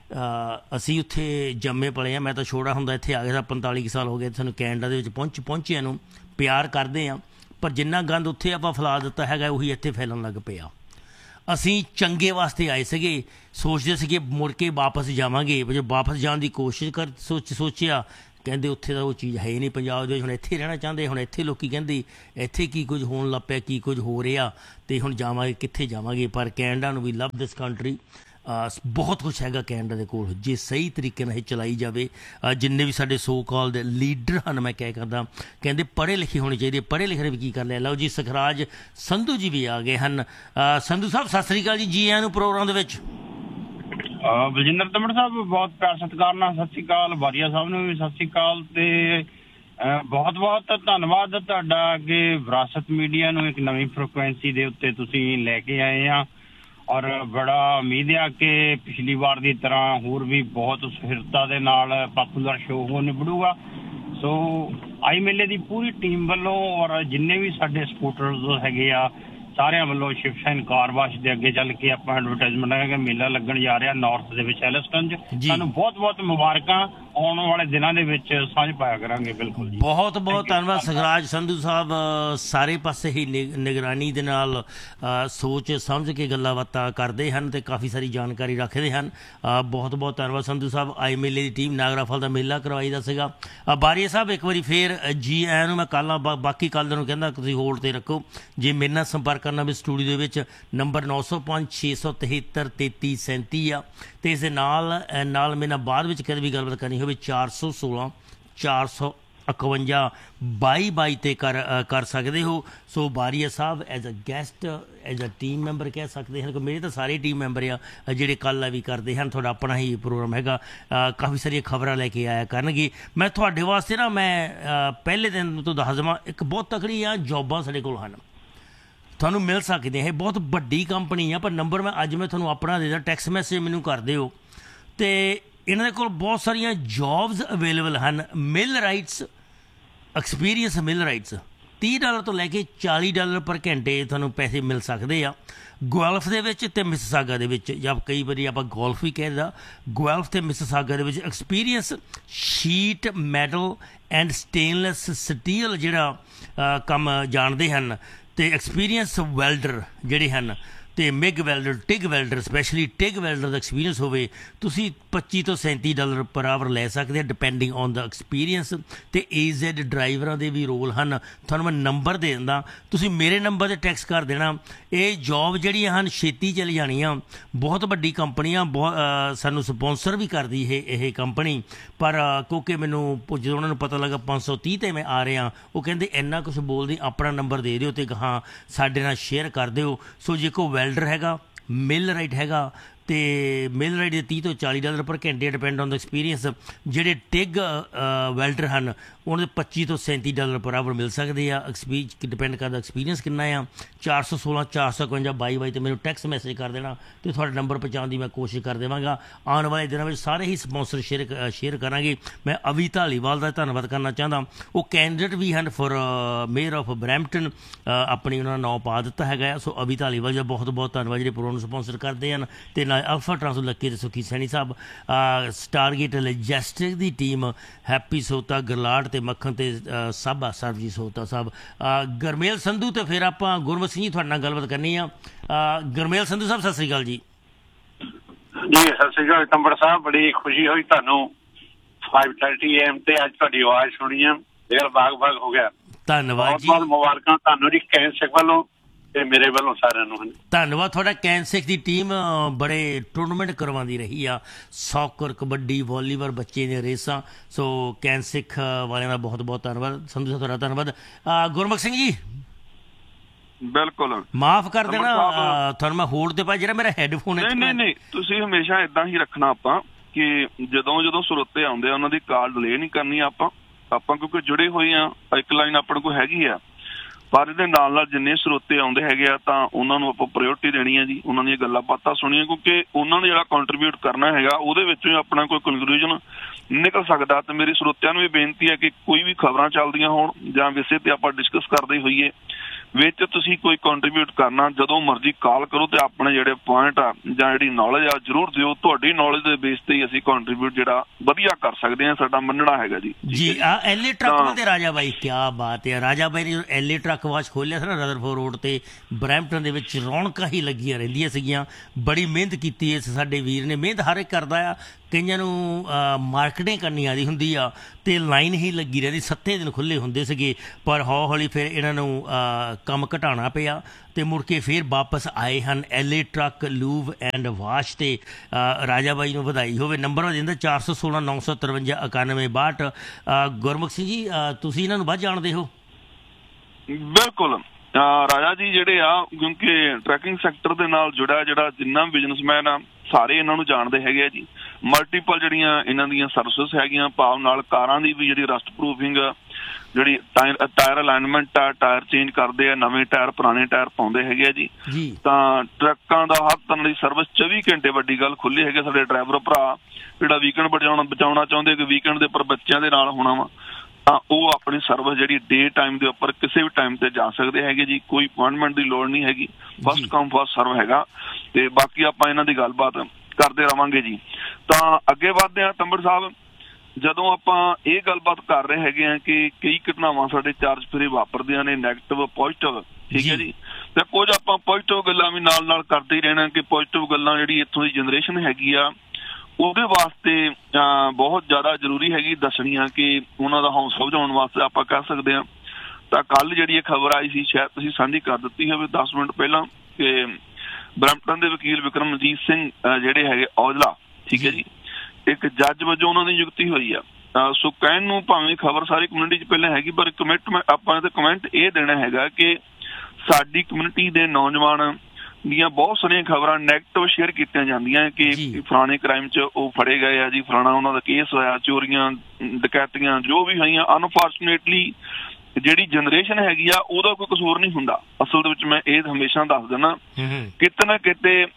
S1: ਅਸੀਂ ਉੱਥੇ ਜੰਮੇ ਪਲੇ ਹਾਂ। ਮੈਂ ਤਾਂ ਛੋਟਾ ਹੁੰਦਾ ਇੱਥੇ ਆ ਗਿਆ, 45 ਸਾਲ ਹੋ ਗਏ ਸਾਨੂੰ ਕੈਨੇਡਾ ਦੇ ਵਿੱਚ ਪਹੁੰਚਿਆਂ ਨੂੰ। ਪਿਆਰ ਕਰਦੇ ਹਾਂ, ਪਰ ਜਿੰਨਾ ਗੰਦ ਉੱਥੇ ਆਪਾਂ ਫੈਲਾ ਦਿੱਤਾ ਹੈਗਾ ਉਹੀ ਇੱਥੇ ਫੈਲਣ ਲੱਗ ਪਿਆ। ਅਸੀਂ ਚੰਗੇ ਵਾਸਤੇ ਆਏ ਸੀਗੇ, ਸੋਚਦੇ ਸੀਗੇ ਮੁੜ ਕੇ ਵਾਪਸ ਜਾਵਾਂਗੇ। ਜਦੋਂ ਵਾਪਸ ਜਾਣ ਦੀ ਕੋਸ਼ਿਸ਼ ਸੋਚਿਆ ਕਹਿੰਦੇ ਉੱਥੇ ਤਾਂ ਉਹ ਚੀਜ਼ ਹੈ ਹੀ ਨਹੀਂ ਪੰਜਾਬ ਦੇ ਵਿੱਚ। ਹੁਣ ਇੱਥੇ ਰਹਿਣਾ ਚਾਹੁੰਦੇ, ਹੁਣ ਇੱਥੇ ਲੋਕ ਕਹਿੰਦੇ ਇੱਥੇ ਕੀ ਕੁਝ ਹੋਣ ਲੱਗ ਪਿਆ, ਕੀ ਕੁਝ ਹੋ ਰਿਹਾ, ਅਤੇ ਹੁਣ ਜਾਵਾਂਗੇ ਕਿੱਥੇ ਜਾਵਾਂਗੇ। ਪਰ ਕੈਨੇਡਾ ਨੂੰ ਵੀ ਲਵ ਦਿਸ ਕੰਟਰੀ, ਬਹੁਤ ਕੁਛ ਹੈਗਾ ਕੈਨੇਡਾ ਦੇ ਕੋਲ ਜੇ ਸਹੀ ਤਰੀਕੇ ਨਾਲ ਇਹ ਚਲਾਈ ਜਾਵੇ। ਜਿੰਨੇ ਵੀ ਸਾਡੇ ਸੋ ਕਾਲ ਦੇ ਲੀਡਰ ਹਨ, ਮੈਂ ਕਹਿ ਕਰਦਾ, ਕਹਿੰਦੇ ਪੜ੍ਹੇ ਲਿਖੇ ਹੋਣੇ ਚਾਹੀਦੇ। ਪੜ੍ਹੇ ਲਿਖੇ ਨੇ ਵੀ ਕੀ ਕਰ ਲਿਆ। ਲਓ ਜੀ, ਸਖਰਾਜ ਸੰਧੂ ਜੀ ਵੀ ਆ ਗਏ ਹਨ। ਸੰਧੂ ਸਾਹਿਬ ਸਤਿ ਸ੍ਰੀ ਅਕਾਲ ਜੀ ਆਇਆਂ ਨੂੰ ਪ੍ਰੋਗਰਾਮ ਦੇ ਵਿੱਚ।
S9: ਬਲਜਿੰਦਰ ਤੰਬੜ ਸਾਹਿਬ ਬਹੁਤ ਪਿਆਰ ਸਤਿਕਾਰ ਨਾਲ ਸਤਿ ਸ਼੍ਰੀ ਅਕਾਲ। ਬਾਰੀਆ ਸਾਹਿਬ ਨੂੰ ਵੀ ਸਤਿ ਸ਼੍ਰੀ ਅਕਾਲ, ਤੇ ਬਹੁਤ ਬਹੁਤ ਧੰਨਵਾਦ ਤੁਹਾਡਾ ਕਿ ਵਿਰਾਸਤ ਮੀਡੀਆ ਨੂੰ ਇੱਕ ਨਵੀਂ ਫ੍ਰੀਕੁਐਂਸੀ ਦੇ ਉੱਤੇ ਤੁਸੀਂ ਲੈ ਕੇ ਆਏ ਆ। ਔਰ ਬੜਾ ਉਮੀਦ ਆ ਕਿ ਪਿਛਲੀ ਵਾਰ ਦੀ ਤਰ੍ਹਾਂ ਹੋਰ ਵੀ ਬਹੁਤ ਸਹਿਰਤਾ ਦੇ ਨਾਲ ਪਾਪੂਲਰ ਸ਼ੋਅ ਹੋ ਨਿਬੜੂਗਾ। ਸੋ ਆਈ ਮੇਲੇ ਦੀ ਪੂਰੀ ਟੀਮ ਵੱਲੋਂ ਔਰ ਜਿੰਨੇ ਵੀ ਸਾਡੇ ਸਪੋਰਟਰਸ ਹੈਗੇ ਆ ਸਾਰਿਆਂ ਵੱਲੋਂ ਸ਼ਿਵ ਸੈਨ ਕਾਰ ਵਾਸ਼ ਦੇ ਅੱਗੇ ਚੱਲ ਕੇ ਆਪਾਂ ਐਡਵਰਟਾਈਜ਼ਮੈਂਟ ਹੈਗਾ ਮੇਲਾ ਲੱਗਣ ਜਾ ਰਿਹਾ ਨਾਰਥ ਦੇ ਵਿੱਚ ਐਲਸਟਨ 'ਚ। ਸਾਨੂੰ ਬਹੁਤ ਬਹੁਤ ਮੁਬਾਰਕਾਂ। ਆਉਣ ਵਾਲੇ ਦਿਨਾਂ ਦੇ ਵਿੱਚ ਸਾਂਝ ਪਾਇਆ ਕਰਾਂਗੇ। ਬਿਲਕੁਲ ਜੀ, ਬਹੁਤ ਬਹੁਤ ਧੰਨਵਾਦ ਸਖਰਾਜ ਸੰਧੂ ਸਾਹਿਬ। ਸਾਰੇ ਪਾਸੇ ਹੀ ਨਿਗਰਾਨੀ ਦੇ ਨਾਲ ਸੋਚ ਸਮਝ ਕੇ ਗੱਲਾਂ ਬਾਤਾਂ ਕਰਦੇ ਹਨ ਅਤੇ ਕਾਫੀ ਸਾਰੀ ਜਾਣਕਾਰੀ ਰੱਖਦੇ ਹਨ। ਬਹੁਤ ਬਹੁਤ ਧੰਨਵਾਦ ਸੰਧੂ ਸਾਹਿਬ। ਆਈ ਮੇਲੇ ਦੀ ਟੀਮ ਨਾਗਰਾ ਫਲ ਦਾ ਮੇਲਾ ਕਰਵਾਈ ਦਾ ਸੀਗਾ। ਬਾਰੀਆ ਸਾਹਿਬ ਇੱਕ ਵਾਰੀ ਫੇਰ ਜੀ ਆਇਆਂ ਨੂੰ। ਮੈਂ ਕੱਲ੍ਹ ਬਾਕੀ ਕੱਲ੍ਹ ਨੂੰ ਕਹਿੰਦਾ ਤੁਸੀਂ ਹੋਲਡ 'ਤੇ ਰੱਖੋ। ਜੇ ਮੇਰੇ ਨਾਲ ਸੰਪਰਕ ਕਰਨਾ ਵੀ ਸਟੂਡੀਓ ਦੇ ਵਿੱਚ ਨੰਬਰ 905 673 3337 ਆ, ਅਤੇ ਇਸ ਦੇ ਨਾਲ ਮੇਰੇ ਨਾਲ ਬਾਅਦ ਵਿੱਚ ਕਦੇ ਵੀ ਗੱਲਬਾਤ ਕਰਨੀ ਹੋਵੇ 416 451 22 'ਤੇ ਕਰ ਸਕਦੇ ਹੋ। ਸੋ ਬਾਰੀਆ ਸਾਹਿਬ as a guest, as a team member ਕਹਿ ਸਕਦੇ ਹਨ, ਮੇਰੇ ਤਾਂ ਸਾਰੇ ਟੀਮ ਮੈਂਬਰ ਆ ਜਿਹੜੇ ਕੱਲ੍ਹ ਵੀ ਕਰਦੇ ਹਨ। ਤੁਹਾਡਾ ਆਪਣਾ ਹੀ ਪ੍ਰੋਗਰਾਮ ਹੈਗਾ, ਕਾਫੀ ਸਾਰੀਆਂ ਖਬਰਾਂ ਲੈ ਕੇ ਆਇਆ ਕਰਨਗੇ। ਮੈਂ ਤੁਹਾਡੇ ਵਾਸਤੇ ਨਾ ਮੈਂ ਪਹਿਲੇ ਦਿਨ ਤੋਂ ਦੱਸ ਦੇਵਾਂ, ਇੱਕ ਬਹੁਤ ਤਕੜੀਆਂ ਜੋਬਾਂ ਸਾਡੇ ਕੋਲ ਹਨ, ਤੁਹਾਨੂੰ ਮਿਲ ਸਕਦੀਆਂ। ਇਹ ਬਹੁਤ ਵੱਡੀ ਕੰਪਨੀ ਆ, ਪਰ ਨੰਬਰ ਅੱਜ ਮੈਂ ਤੁਹਾਨੂੰ ਆਪਣਾ ਦੇ ਦਾਂ, ਟੈਕਸਟ ਮੈਸੇਜ ਮੈਨੂੰ ਕਰ ਦਿਓ। ਅਤੇ ਇਹਨਾਂ ਦੇ ਕੋਲ ਬਹੁਤ ਸਾਰੀਆਂ ਜੋਬਸ ਅਵੇਲੇਬਲ ਹਨ। ਮਿਲ ਰਾਈਟਸ ਐਕਸਪੀਰੀਅੰਸ ਮਿਲ ਰਾਈਟਸ $30 ਤੋਂ ਲੈ ਕੇ $40 ਪਰ ਘੰਟੇ ਤੁਹਾਨੂੰ ਪੈਸੇ ਮਿਲ ਸਕਦੇ ਆ। ਗੁਆਲਫ ਦੇ ਵਿੱਚ ਅਤੇ ਮਿਸਿਸਾਗਾ ਦੇ ਵਿੱਚ, ਜਾਂ ਕਈ ਵਾਰੀ ਆਪਾਂ ਗੋਲਫ ਵੀ ਕਹਿੰਦਾ, ਗੁਆਲਫ ਅਤੇ ਮਿਸਿਸਾਗਾ ਦੇ ਵਿੱਚ experience sheet metal and stainless steel ਜਿਹੜਾ ਕੰਮ ਜਾਣਦੇ ਹਨ, ਅਤੇ ਐਕਸਪੀਰੀਅੰਸ ਵੈਲਡਰ ਜਿਹੜੇ ਹਨ, ਅਤੇ MIG welder, TIG welder, specially TIG welder ਦਾ ਐਕਸਪੀਰੀਅੰਸ ਹੋਵੇ, ਤੁਸੀਂ $25 ਤੋਂ $37 ਪਰ ਆਵਰ ਲੈ ਸਕਦੇ ਆ ਡਿਪੈਂਡਿੰਗ ਔਨ ਦਾ ਐਕਸਪੀਰੀਅੰਸ। ਅਤੇ AZ ਡਰਾਈਵਰਾਂ ਦੇ ਵੀ ਰੋਲ ਹਨ। ਤੁਹਾਨੂੰ ਮੈਂ ਨੰਬਰ ਦੇ ਦਿੰਦਾ, ਤੁਸੀਂ ਮੇਰੇ ਨੰਬਰ 'ਤੇ ਟੈਕਸਟ ਕਰ ਦੇਣਾ। ਇਹ ਜੋਬ ਜਿਹੜੀਆਂ ਹਨ ਛੇਤੀ ਚਲੀ ਜਾਣੀਆਂ। ਬਹੁਤ ਵੱਡੀ ਕੰਪਨੀਆਂ, ਸਾਨੂੰ ਸਪੋਂਸਰ ਵੀ ਕਰਦੀ ਇਹ ਕੰਪਨੀ, ਪਰ ਕਿਉਂਕਿ ਮੈਨੂੰ ਜਦੋਂ ਉਹਨਾਂ ਨੂੰ ਪਤਾ ਲੱਗਾ 530 'ਤੇ ਮੈਂ ਆ ਰਿਹਾ, ਉਹ ਕਹਿੰਦੇ ਇੰਨਾ ਕੁਛ ਬੋਲਦੀ, ਆਪਣਾ ਨੰਬਰ ਦੇ ਦਿਓ ਅਤੇ ਹਾਂ ਸਾਡੇ ਨਾਲ ਸ਼ੇਅਰ ਕਰ ਦਿਓ। ਸੋ ਜੇ ਕੋਈ ਵੈਲਡਰ ਹੈਗਾ, ਮਿਲ ਰਾਈਟ ਹੈਗਾ, ਅਤੇ ਮਿਲ ਰਾਈਟ ਦੇ $30 ਤੋਂ $40 ਪਰ ਘੰਟੇ ਡਿਪੈਂਡ ਔਨ ਦਾ ਐਕਸਪੀਰੀਅੰਸ। ਜਿਹੜੇ ਟਿਗ ਵੈਲਡਰ ਹਨ ਉਹਨਾਂ ਦੇ $25 ਤੋਂ $37 ਪਰ ਆਵਰ ਮਿਲ ਸਕਦੇ ਆ। ਡਿਪੈਂਡ ਕਰਦਾ ਐਕਸਪੀਰੀਅੰਸ ਕਿੰਨਾ ਆ। 416 451 22 'ਤੇ ਮੈਨੂੰ ਟੈਕਸਟ ਮੈਸੇਜ ਕਰ ਦੇਣਾ ਅਤੇ ਤੁਹਾਡਾ ਨੰਬਰ ਪਹੁੰਚਾਉਣ ਦੀ ਮੈਂ ਕੋਸ਼ਿਸ਼ ਕਰ ਦੇਵਾਂਗਾ। ਆਉਣ ਵਾਲੇ ਦਿਨਾਂ ਵਿੱਚ ਸਾਰੇ ਹੀ ਸਪੋਂਸਰ ਸ਼ੇਅਰ ਕਰਾਂਗੇ। ਮੈਂ ਅਵੀ ਧਾਲੀਵਾਲ ਦਾ ਧੰਨਵਾਦ ਕਰਨਾ ਚਾਹੁੰਦਾ, ਉਹ ਕੈਂਡੀਡੇਟ ਵੀ ਹਨ ਫॉर ਮੇਅਰ ਆਫ ਬਰੈਂਪਟਨ, ਆਪਣੀ ਉਹਨਾਂ ਦਾ ਨਾਂ ਪਾ ਦਿੱਤਾ ਹੈਗਾ। ਸੋ ਅਵੀ ਧਾਲੀਵਾਲ ਜੀ ਬਹੁਤ ਬਹੁਤ ਧੰਨਵਾਦ ਜਿਹੜੇ ਪ੍ਰੋਗਰਾਮ ਨੂੰ ਸਪੋਂਸਰ ਕਰਦੇ ਹਨ। ਅਤੇ ਨਾਲ ਅਲਫਾ ਟਰਾਂਸੋ ਲੱਕੀ ਅਤੇ ਸੁਖੀ ਸੈਣੀ ਸਾਹਿਬ, ਸਟਾਰਗੇਟ ਲਜੈਸਟਿਕ ਦੀ ਟੀਮ, ਹੈਪੀ ਸੋਤਾ, ਗਰਲਾਟ ਅਤੇ ਮੱਖਣ ਅਤੇ ਸਾਬਾ ਸਰਬਜੀਤ ਸੋਤਾ ਸਾਹਿਬ, ਗਰਮੇਲ ਸੰਧੂ, ਅਤੇ ਫਿਰ ਆਪਾਂ ਗੁਰਮਤ ਸਿੰਘ ਜੀ ਤੁਹਾਡੇ ਨਾਲ ਗੱਲਬਾਤ ਕਰਨੀ ਆ। ਗਰਮੇਲ ਸੰਧੂ ਸਾਹਿਬ ਸਤਿ ਸ਼੍ਰੀ ਅਕਾਲ ਜੀ।
S10: ਜੀ ਸਤਿ ਸ਼੍ਰੀ ਅਕਾਲ ਤੰਬੜ ਸਾਹਿਬ, ਬੜੀ ਖੁਸ਼ੀ ਹੋਈ ਤੁਹਾਨੂੰ 5:30 AM ਤੇ ਅੱਜ ਤੁਹਾਡੀ ਆਵਾਜ਼ ਸੁਣੀ ਆ, ਦਿਲ ਬਾਗ ਹੋ ਗਿਆ।
S1: ਧੰਨਵਾਦ ਜੀ,
S10: ਬਹੁਤ ਮੁਬਾਰਕਾਂ ਤੁਹਾਨੂੰ ਜੀ ਕੈਂਸਿਕ ਵੱਲੋਂ ਤੇ ਮੇਰੇ ਵੱਲੋਂ ਸਾਰਿਆਂ ਨੂੰ।
S1: ਧੰਨਵਾਦ ਤੁਹਾਡਾ। ਕੈਂਸਿਕ ਦੀ ਟੀਮ ਬੜੇ ਟੂਰਨਾਮੈਂਟ ਕਰਵਾਉਂਦੀ ਰਹੀ ਆ, ਸੌਕਰ, ਕਬੱਡੀ, ਵਾਲੀਬਾਲ, ਬੱਚੇ ਦੀਆਂ ਰੇਸਾਂ। ਸੋ ਕੈਂਸਿਕ ਵਾਲਿਆਂ ਦਾ ਬਹੁਤ ਬਹੁਤ ਧੰਨਵਾਦ। ਸੰਧੂ ਸਾਹਿਬ ਤੁਹਾਡਾ ਧੰਨਵਾਦ। ਗੁਰਮੁਖ ਸਿੰਘ ਜੀ
S7: ਬਿਲਕੁਲ
S1: ਮਾਫ ਕਰ ਦੇਣਾ, ਤੁਹਾਨੂੰ ਮੈਂ ਹੋਲਡ 'ਤੇ ਪਾਇਆ, ਜਿਹੜਾ ਮੇਰਾ ਹੈੱਡਫੋਨ ਹੈ।
S7: ਨਹੀਂ, ਤੁਸੀਂ ਹਮੇਸ਼ਾ ਏਦਾਂ ਹੀ ਰੱਖਣਾ ਆਪਾਂ ਕਿ ਜਦੋਂ ਸਰੋਤੇ ਆਉਂਦੇ ਆ ਉਹਨਾਂ ਦੀ ਕਾਲ ਡਿਲੇ ਨਹੀਂ ਕਰਨੀ ਆਪਾਂ ਕਿਉਂਕਿ ਜੁੜੇ ਹੋਏ ਆ, ਇੱਕ ਲਾਈਨ ਆਪਣੇ ਕੋਲ ਹੈਗੀ ਆ, ਪਰ ਇਹਦੇ ਨਾਲ ਜਿੰਨੇ ਸਰੋਤੇ ਆਉਂਦੇ ਹੈਗੇ ਆ ਤਾਂ ਉਹਨਾਂ ਨੂੰ ਆਪਾਂ ਪ੍ਰਾਇਓਰਟੀ ਦੇਣੀ ਆ ਜੀ, ਉਹਨਾਂ ਦੀਆਂ ਗੱਲਾਂ ਬਾਤਾਂ ਸੁਣੀਆਂ, ਕਿਉਂਕਿ ਉਹਨਾਂ ਨੇ ਜਿਹੜਾ ਕੰਟਰੀਬਿਊਟ ਕਰਨਾ ਹੈਗਾ ਉਹਦੇ ਵਿੱਚੋਂ ਹੀ ਆਪਣਾ ਕੋਈ ਕਨਕਲੂਜਨ ਨਿਕਲ ਸਕਦਾ। ਤੇ ਮੇਰੀ ਸਰੋਤਿਆਂ ਨੂੰ ਵੀ ਬੇਨਤੀ ਹੈ ਕਿ ਕੋਈ ਵੀ ਖਬਰਾਂ ਚੱਲਦੀਆਂ ਹੋਣ ਜਾਂ ਵਿਸ਼ੇ ਤੇ ਆਪਾਂ ਡਿਸਕਸ ਕਰਦੇ ਹੋਈਏ, ਵਿੱਚ ਤੁਸੀਂ ਕੋਈ ਕੰਟਰੀਬਿਊਟ ਕਰਨਾ ਜਦੋਂ ਮਰਜ਼ੀ ਕਾਲ ਕਰੋ ਤੇ ਆਪਣੇ ਜਿਹੜੇ ਪੁਆਇੰਟ ਆ ਜਾਂ ਜਿਹੜੀ ਨੌਲੇਜ ਆ ਜ਼ਰੂਰ ਦਿਓ। ਤੁਹਾਡੀ ਨੌਲੇਜ ਦੇ ਬੇਸ ਤੇ ਹੀ ਅਸੀਂ ਕੰਟਰੀਬਿਊਟ ਜਿਹੜਾ ਵਧੀਆ ਕਰ ਸਕਦੇ ਹਾਂ, ਸਾਡਾ ਮੰਨਣਾ ਹੈਗਾ ਜੀ।
S1: ਜੀ ਐਲਏ ਟਰੱਕ ਤੇ ਰਾਜਾ ਬਾਈ ਕੀ ਬਾਤ ਹੈ। ਰਾਜਾ ਬਾਈ ਨੇ ਐਲਏ ਟਰੱਕ ਵਾਸ਼ ਖੋਲ੍ਹਿਆ ਸੀ ਨਾ ਰਦਰਫੋਰਡ ਰੋਡ ਤੇ ਬਰੈਂਪਟਨ ਦੇ ਵਿੱਚ, ਰੌਣਕਾਂ ਹੀ ਲੱਗੀਆਂ ਰਹਿੰਦੀਆਂ ਸੀਗੀਆਂ। ਬੜੀ ਮਿਹਨਤ ਕੀਤੀ ਇਸ ਸਾਡੇ ਵੀਰ ਨੇ, ਮਿਹਨਤ ਹਰ ਇੱਕ ਕਰਦਾ ਆ। ਕਈਆਂ ਨੂੰ ਮਾਰਕੀਟਿੰਗ ਕਰਨੀ ਆਦੀ ਹੁੰਦੀ ਆ ਅਤੇ ਲਾਈਨ ਹੀ ਲੱਗੀ ਰਹਿੰਦੀ, 7 ਦਿਨ ਖੁੱਲ੍ਹੇ ਹੁੰਦੇ ਸੀਗੇ। ਪਰ ਹੌਲੀ ਹੌਲੀ ਫਿਰ ਇਹਨਾਂ ਨੂੰ ਕੰਮ ਘਟਾਉਣਾ ਪਿਆ ਅਤੇ ਮੁੜ ਕੇ ਫਿਰ ਵਾਪਸ ਆਏ ਹਨ ਐਲਏ ਟਰੱਕ ਲੂਵ ਐਂਡ ਵਾਸ਼। ਅਤੇ ਰਾਜਾ ਬਾਈ ਨੂੰ ਵਧਾਈ ਹੋਵੇ। ਨੰਬਰ ਹੋ ਜਾਂਦਾ 416 953 91 62। ਗੁਰਮੁਖ ਸਿੰਘ ਜੀ ਤੁਸੀਂ ਇਹਨਾਂ ਨੂੰ ਵੱਧ ਜਾਣਦੇ ਹੋ?
S7: ਬਿਲਕੁਲ ਰਾਜਾ ਜੀ ਜਿਹੜੇ ਆ, ਕਿਉਂਕਿ ਟਰੈਕਿੰਗ ਸੈਕਟਰ ਦੇ ਨਾਲ ਜੁੜਿਆ ਜਿਹੜਾ ਜਿੰਨਾ ਬਿਜ਼ਨਸਮੈਨ ਆ ਸਾਰੇ ਇਹਨਾਂ ਨੂੰ ਜਾਣਦੇ ਹੈਗੇ ਆ ਜੀ। ਮਲਟੀਪਲ ਜਿਹੜੀਆਂ ਇਹਨਾਂ ਦੀਆਂ ਸਰਵਿਸਿਸ ਹੈਗੀਆਂ, ਭਾਵ ਨਾਲ ਕਾਰਾਂ ਦੀ ਵੀ ਜਿਹੜੀ ਰਸਟ ਪ੍ਰੂਫਿੰਗ, ਜਿਹੜੀ ਟਾਇਰ ਅਲਾਈਨਮੈਂਟ ਆ, ਟਾਇਰ ਚੇਂਜ ਕਰਦੇ ਆ, ਨਵੇਂ ਟਾਇਰ ਪੁਰਾਣੇ ਟਾਇਰ ਪਾਉਂਦੇ ਹੈਗੇ ਆ ਜੀ। ਤਾਂ ਟਰੱਕਾਂ ਦਾ ਹਰ ਤਰ੍ਹਾਂ ਦੀ ਸਰਵਿਸ 24 ਘੰਟੇ ਵੱਡੀ ਗੱਲ ਖੁੱਲ੍ਹੇ ਹੈਗੇ। ਸਾਡੇ ਡਰਾਈਵਰ ਭਰਾ ਜਿਹੜਾ ਵੀਕਐਂਡ ਬਚਾਉਣਾ ਚਾਹੁੰਦੇ ਕਿ ਵੀਕਐਂਡ ਦੇ ਉੱਪਰ ਬੱਚਿਆਂ ਦੇ ਨਾਲ ਹੋਣਾ ਵਾ, ਤਾਂ ਉਹ ਆਪਣੀ ਸਰਵਿਸ ਜਿਹੜੀ ਡੇ ਟਾਈਮ ਦੇ ਉੱਪਰ ਕਿਸੇ ਵੀ ਟਾਈਮ ਤੇ ਜਾ ਸਕਦੇ ਹੈਗੇ ਜੀ। ਕੋਈ ਅਪੁਆਇੰਟਮੈਂਟ ਦੀ ਲੋੜ ਨਹੀਂ ਹੈਗੀ, ਫਸਟ ਕਮ ਫਸਟ ਸਰਵ ਹੈਗਾ। ਤੇ ਬਾਕੀ ਆਪਾਂ ਇਹਨਾਂ ਦੀ ਗੱਲਬਾਤ ਕਰਦੇ ਰਵਾਂਗੇ ਜੀ। ਤਾਂ ਅੱਗੇ ਵੱਧਦੇ ਹਾਂ ਤੰਬੜ ਸਾਹਿਬ, ਜਦੋਂ ਆਪਾਂ ਇਹ ਗੱਲਬਾਤ ਕਰ ਰਹੇ ਹੈਗੇ ਆ ਕਿ ਕਈ ਘਟਨਾਵਾਂ ਸਾਡੇ ਚਾਰਜ ਫਿਰੇ ਵਾਪਰਦੀਆਂ ਨੇ, ਨੈਗੇਟਿਵ ਪੋਜ਼ਿਟਿਵ, ਠੀਕ ਹੈ ਜੀ। ਤੇ ਕੁਝ ਆਪਾਂ ਪੋਜ਼ਿਟਿਵ ਗੱਲਾਂ ਵੀ ਨਾਲ ਨਾਲ ਕਰਦੇ ਹੀ ਰਹਿਣਾ ਕਿ ਪੋਜ਼ਿਟਿਵ ਗੱਲਾਂ ਜਿਹੜੀ ਇੱਥੋਂ ਦੀ ਜਨਰੇਸ਼ਨ ਹੈਗੀ ਆ ਉਹਦੇ ਵਾਸਤੇ ਬਹੁਤ ਜ਼ਿਆਦਾ ਜ਼ਰੂਰੀ ਹੈਗੀ ਦੱਸਣੀਆਂ, ਕਿ ਉਹਨਾਂ ਦਾ ਹੌਸਲਾ ਵਧਾਉਣ ਵਾਸਤੇ ਆਪਾਂ ਕਹਿ ਸਕਦੇ ਹਾਂ। ਤਾਂ ਕੱਲ੍ਹ ਜਿਹੜੀ ਇਹ ਖਬਰ ਆਈ ਸੀ, ਸ਼ਾਇਦ ਤੁਸੀਂ ਸਾਂਝੀ ਕਰ ਦਿੱਤੀ ਹੋਵੇ 10 ਮਿੰਟ ਪਹਿਲਾਂ, ਕਿ ਬਰੈਂਪਟਨ ਦੇ ਵਕੀਲ ਵਿਕਰਮਜੀਤ ਸਿੰਘ ਜਿਹੜੇ ਹੈਗੇ ਔਜਲਾ, ਠੀਕ ਹੈ ਜੀ, ਇੱਕ ਜੱਜ ਵਜੋਂ ਉਹਨਾਂ ਦੀ ਨਿਯੁਕਤੀ ਹੋਈ ਆ। ਸੋ ਕਹਿਣ ਨੂੰ ਭਾਵੇਂ ਖਬਰ ਸਾਰੀ ਕਮਿਊਨਿਟੀ 'ਚ ਪਹਿਲਾਂ ਹੈਗੀ, ਪਰ ਆਪਾਂ ਤੇ ਕਮੈਂਟ ਇਹ ਦੇਣਾ ਹੈਗਾ ਕਿ ਸਾਡੀ ਕਮਿਊਨਿਟੀ ਦੇ ਨੌਜਵਾਨ ਦੀਆਂ ਬਹੁਤ ਸਾਰੀਆਂ ਖਬਰਾਂ ਨੈਗੇਟਿਵ ਸ਼ੇਅਰ ਕੀਤੀਆਂ ਜਾਂਦੀਆਂ ਕਿ ਫਲਾਣੇ ਕ੍ਰਾਈਮ 'ਚ ਉਹ ਫੜੇ ਗਏ ਆ ਜੀ, ਫਲਾਣਾ ਉਹਨਾਂ ਦਾ ਕੇਸ ਹੋਇਆ, ਚੋਰੀਆਂ ਡਕੈਤੀਆਂ ਜੋ ਵੀ ਹੋਈਆਂ। ਅਨਫੋਰਚੂਨੇਟਲੀ ਜਿਹੜੀ ਜਨਰੇਸ਼ਨ ਹੈਗੀ ਆ ਉਹਦਾ ਕੋਈ ਕਸੂਰ ਨਹੀਂ ਹੁੰਦਾ। ਅਸਲ ਦੇ ਵਿੱਚ ਮੈਂ ਇਹ ਹਮੇਸ਼ਾ ਦੱਸ ਦਿੰਦਾ, ਕਿਤੇ ਨਾ ਕਿਤੇ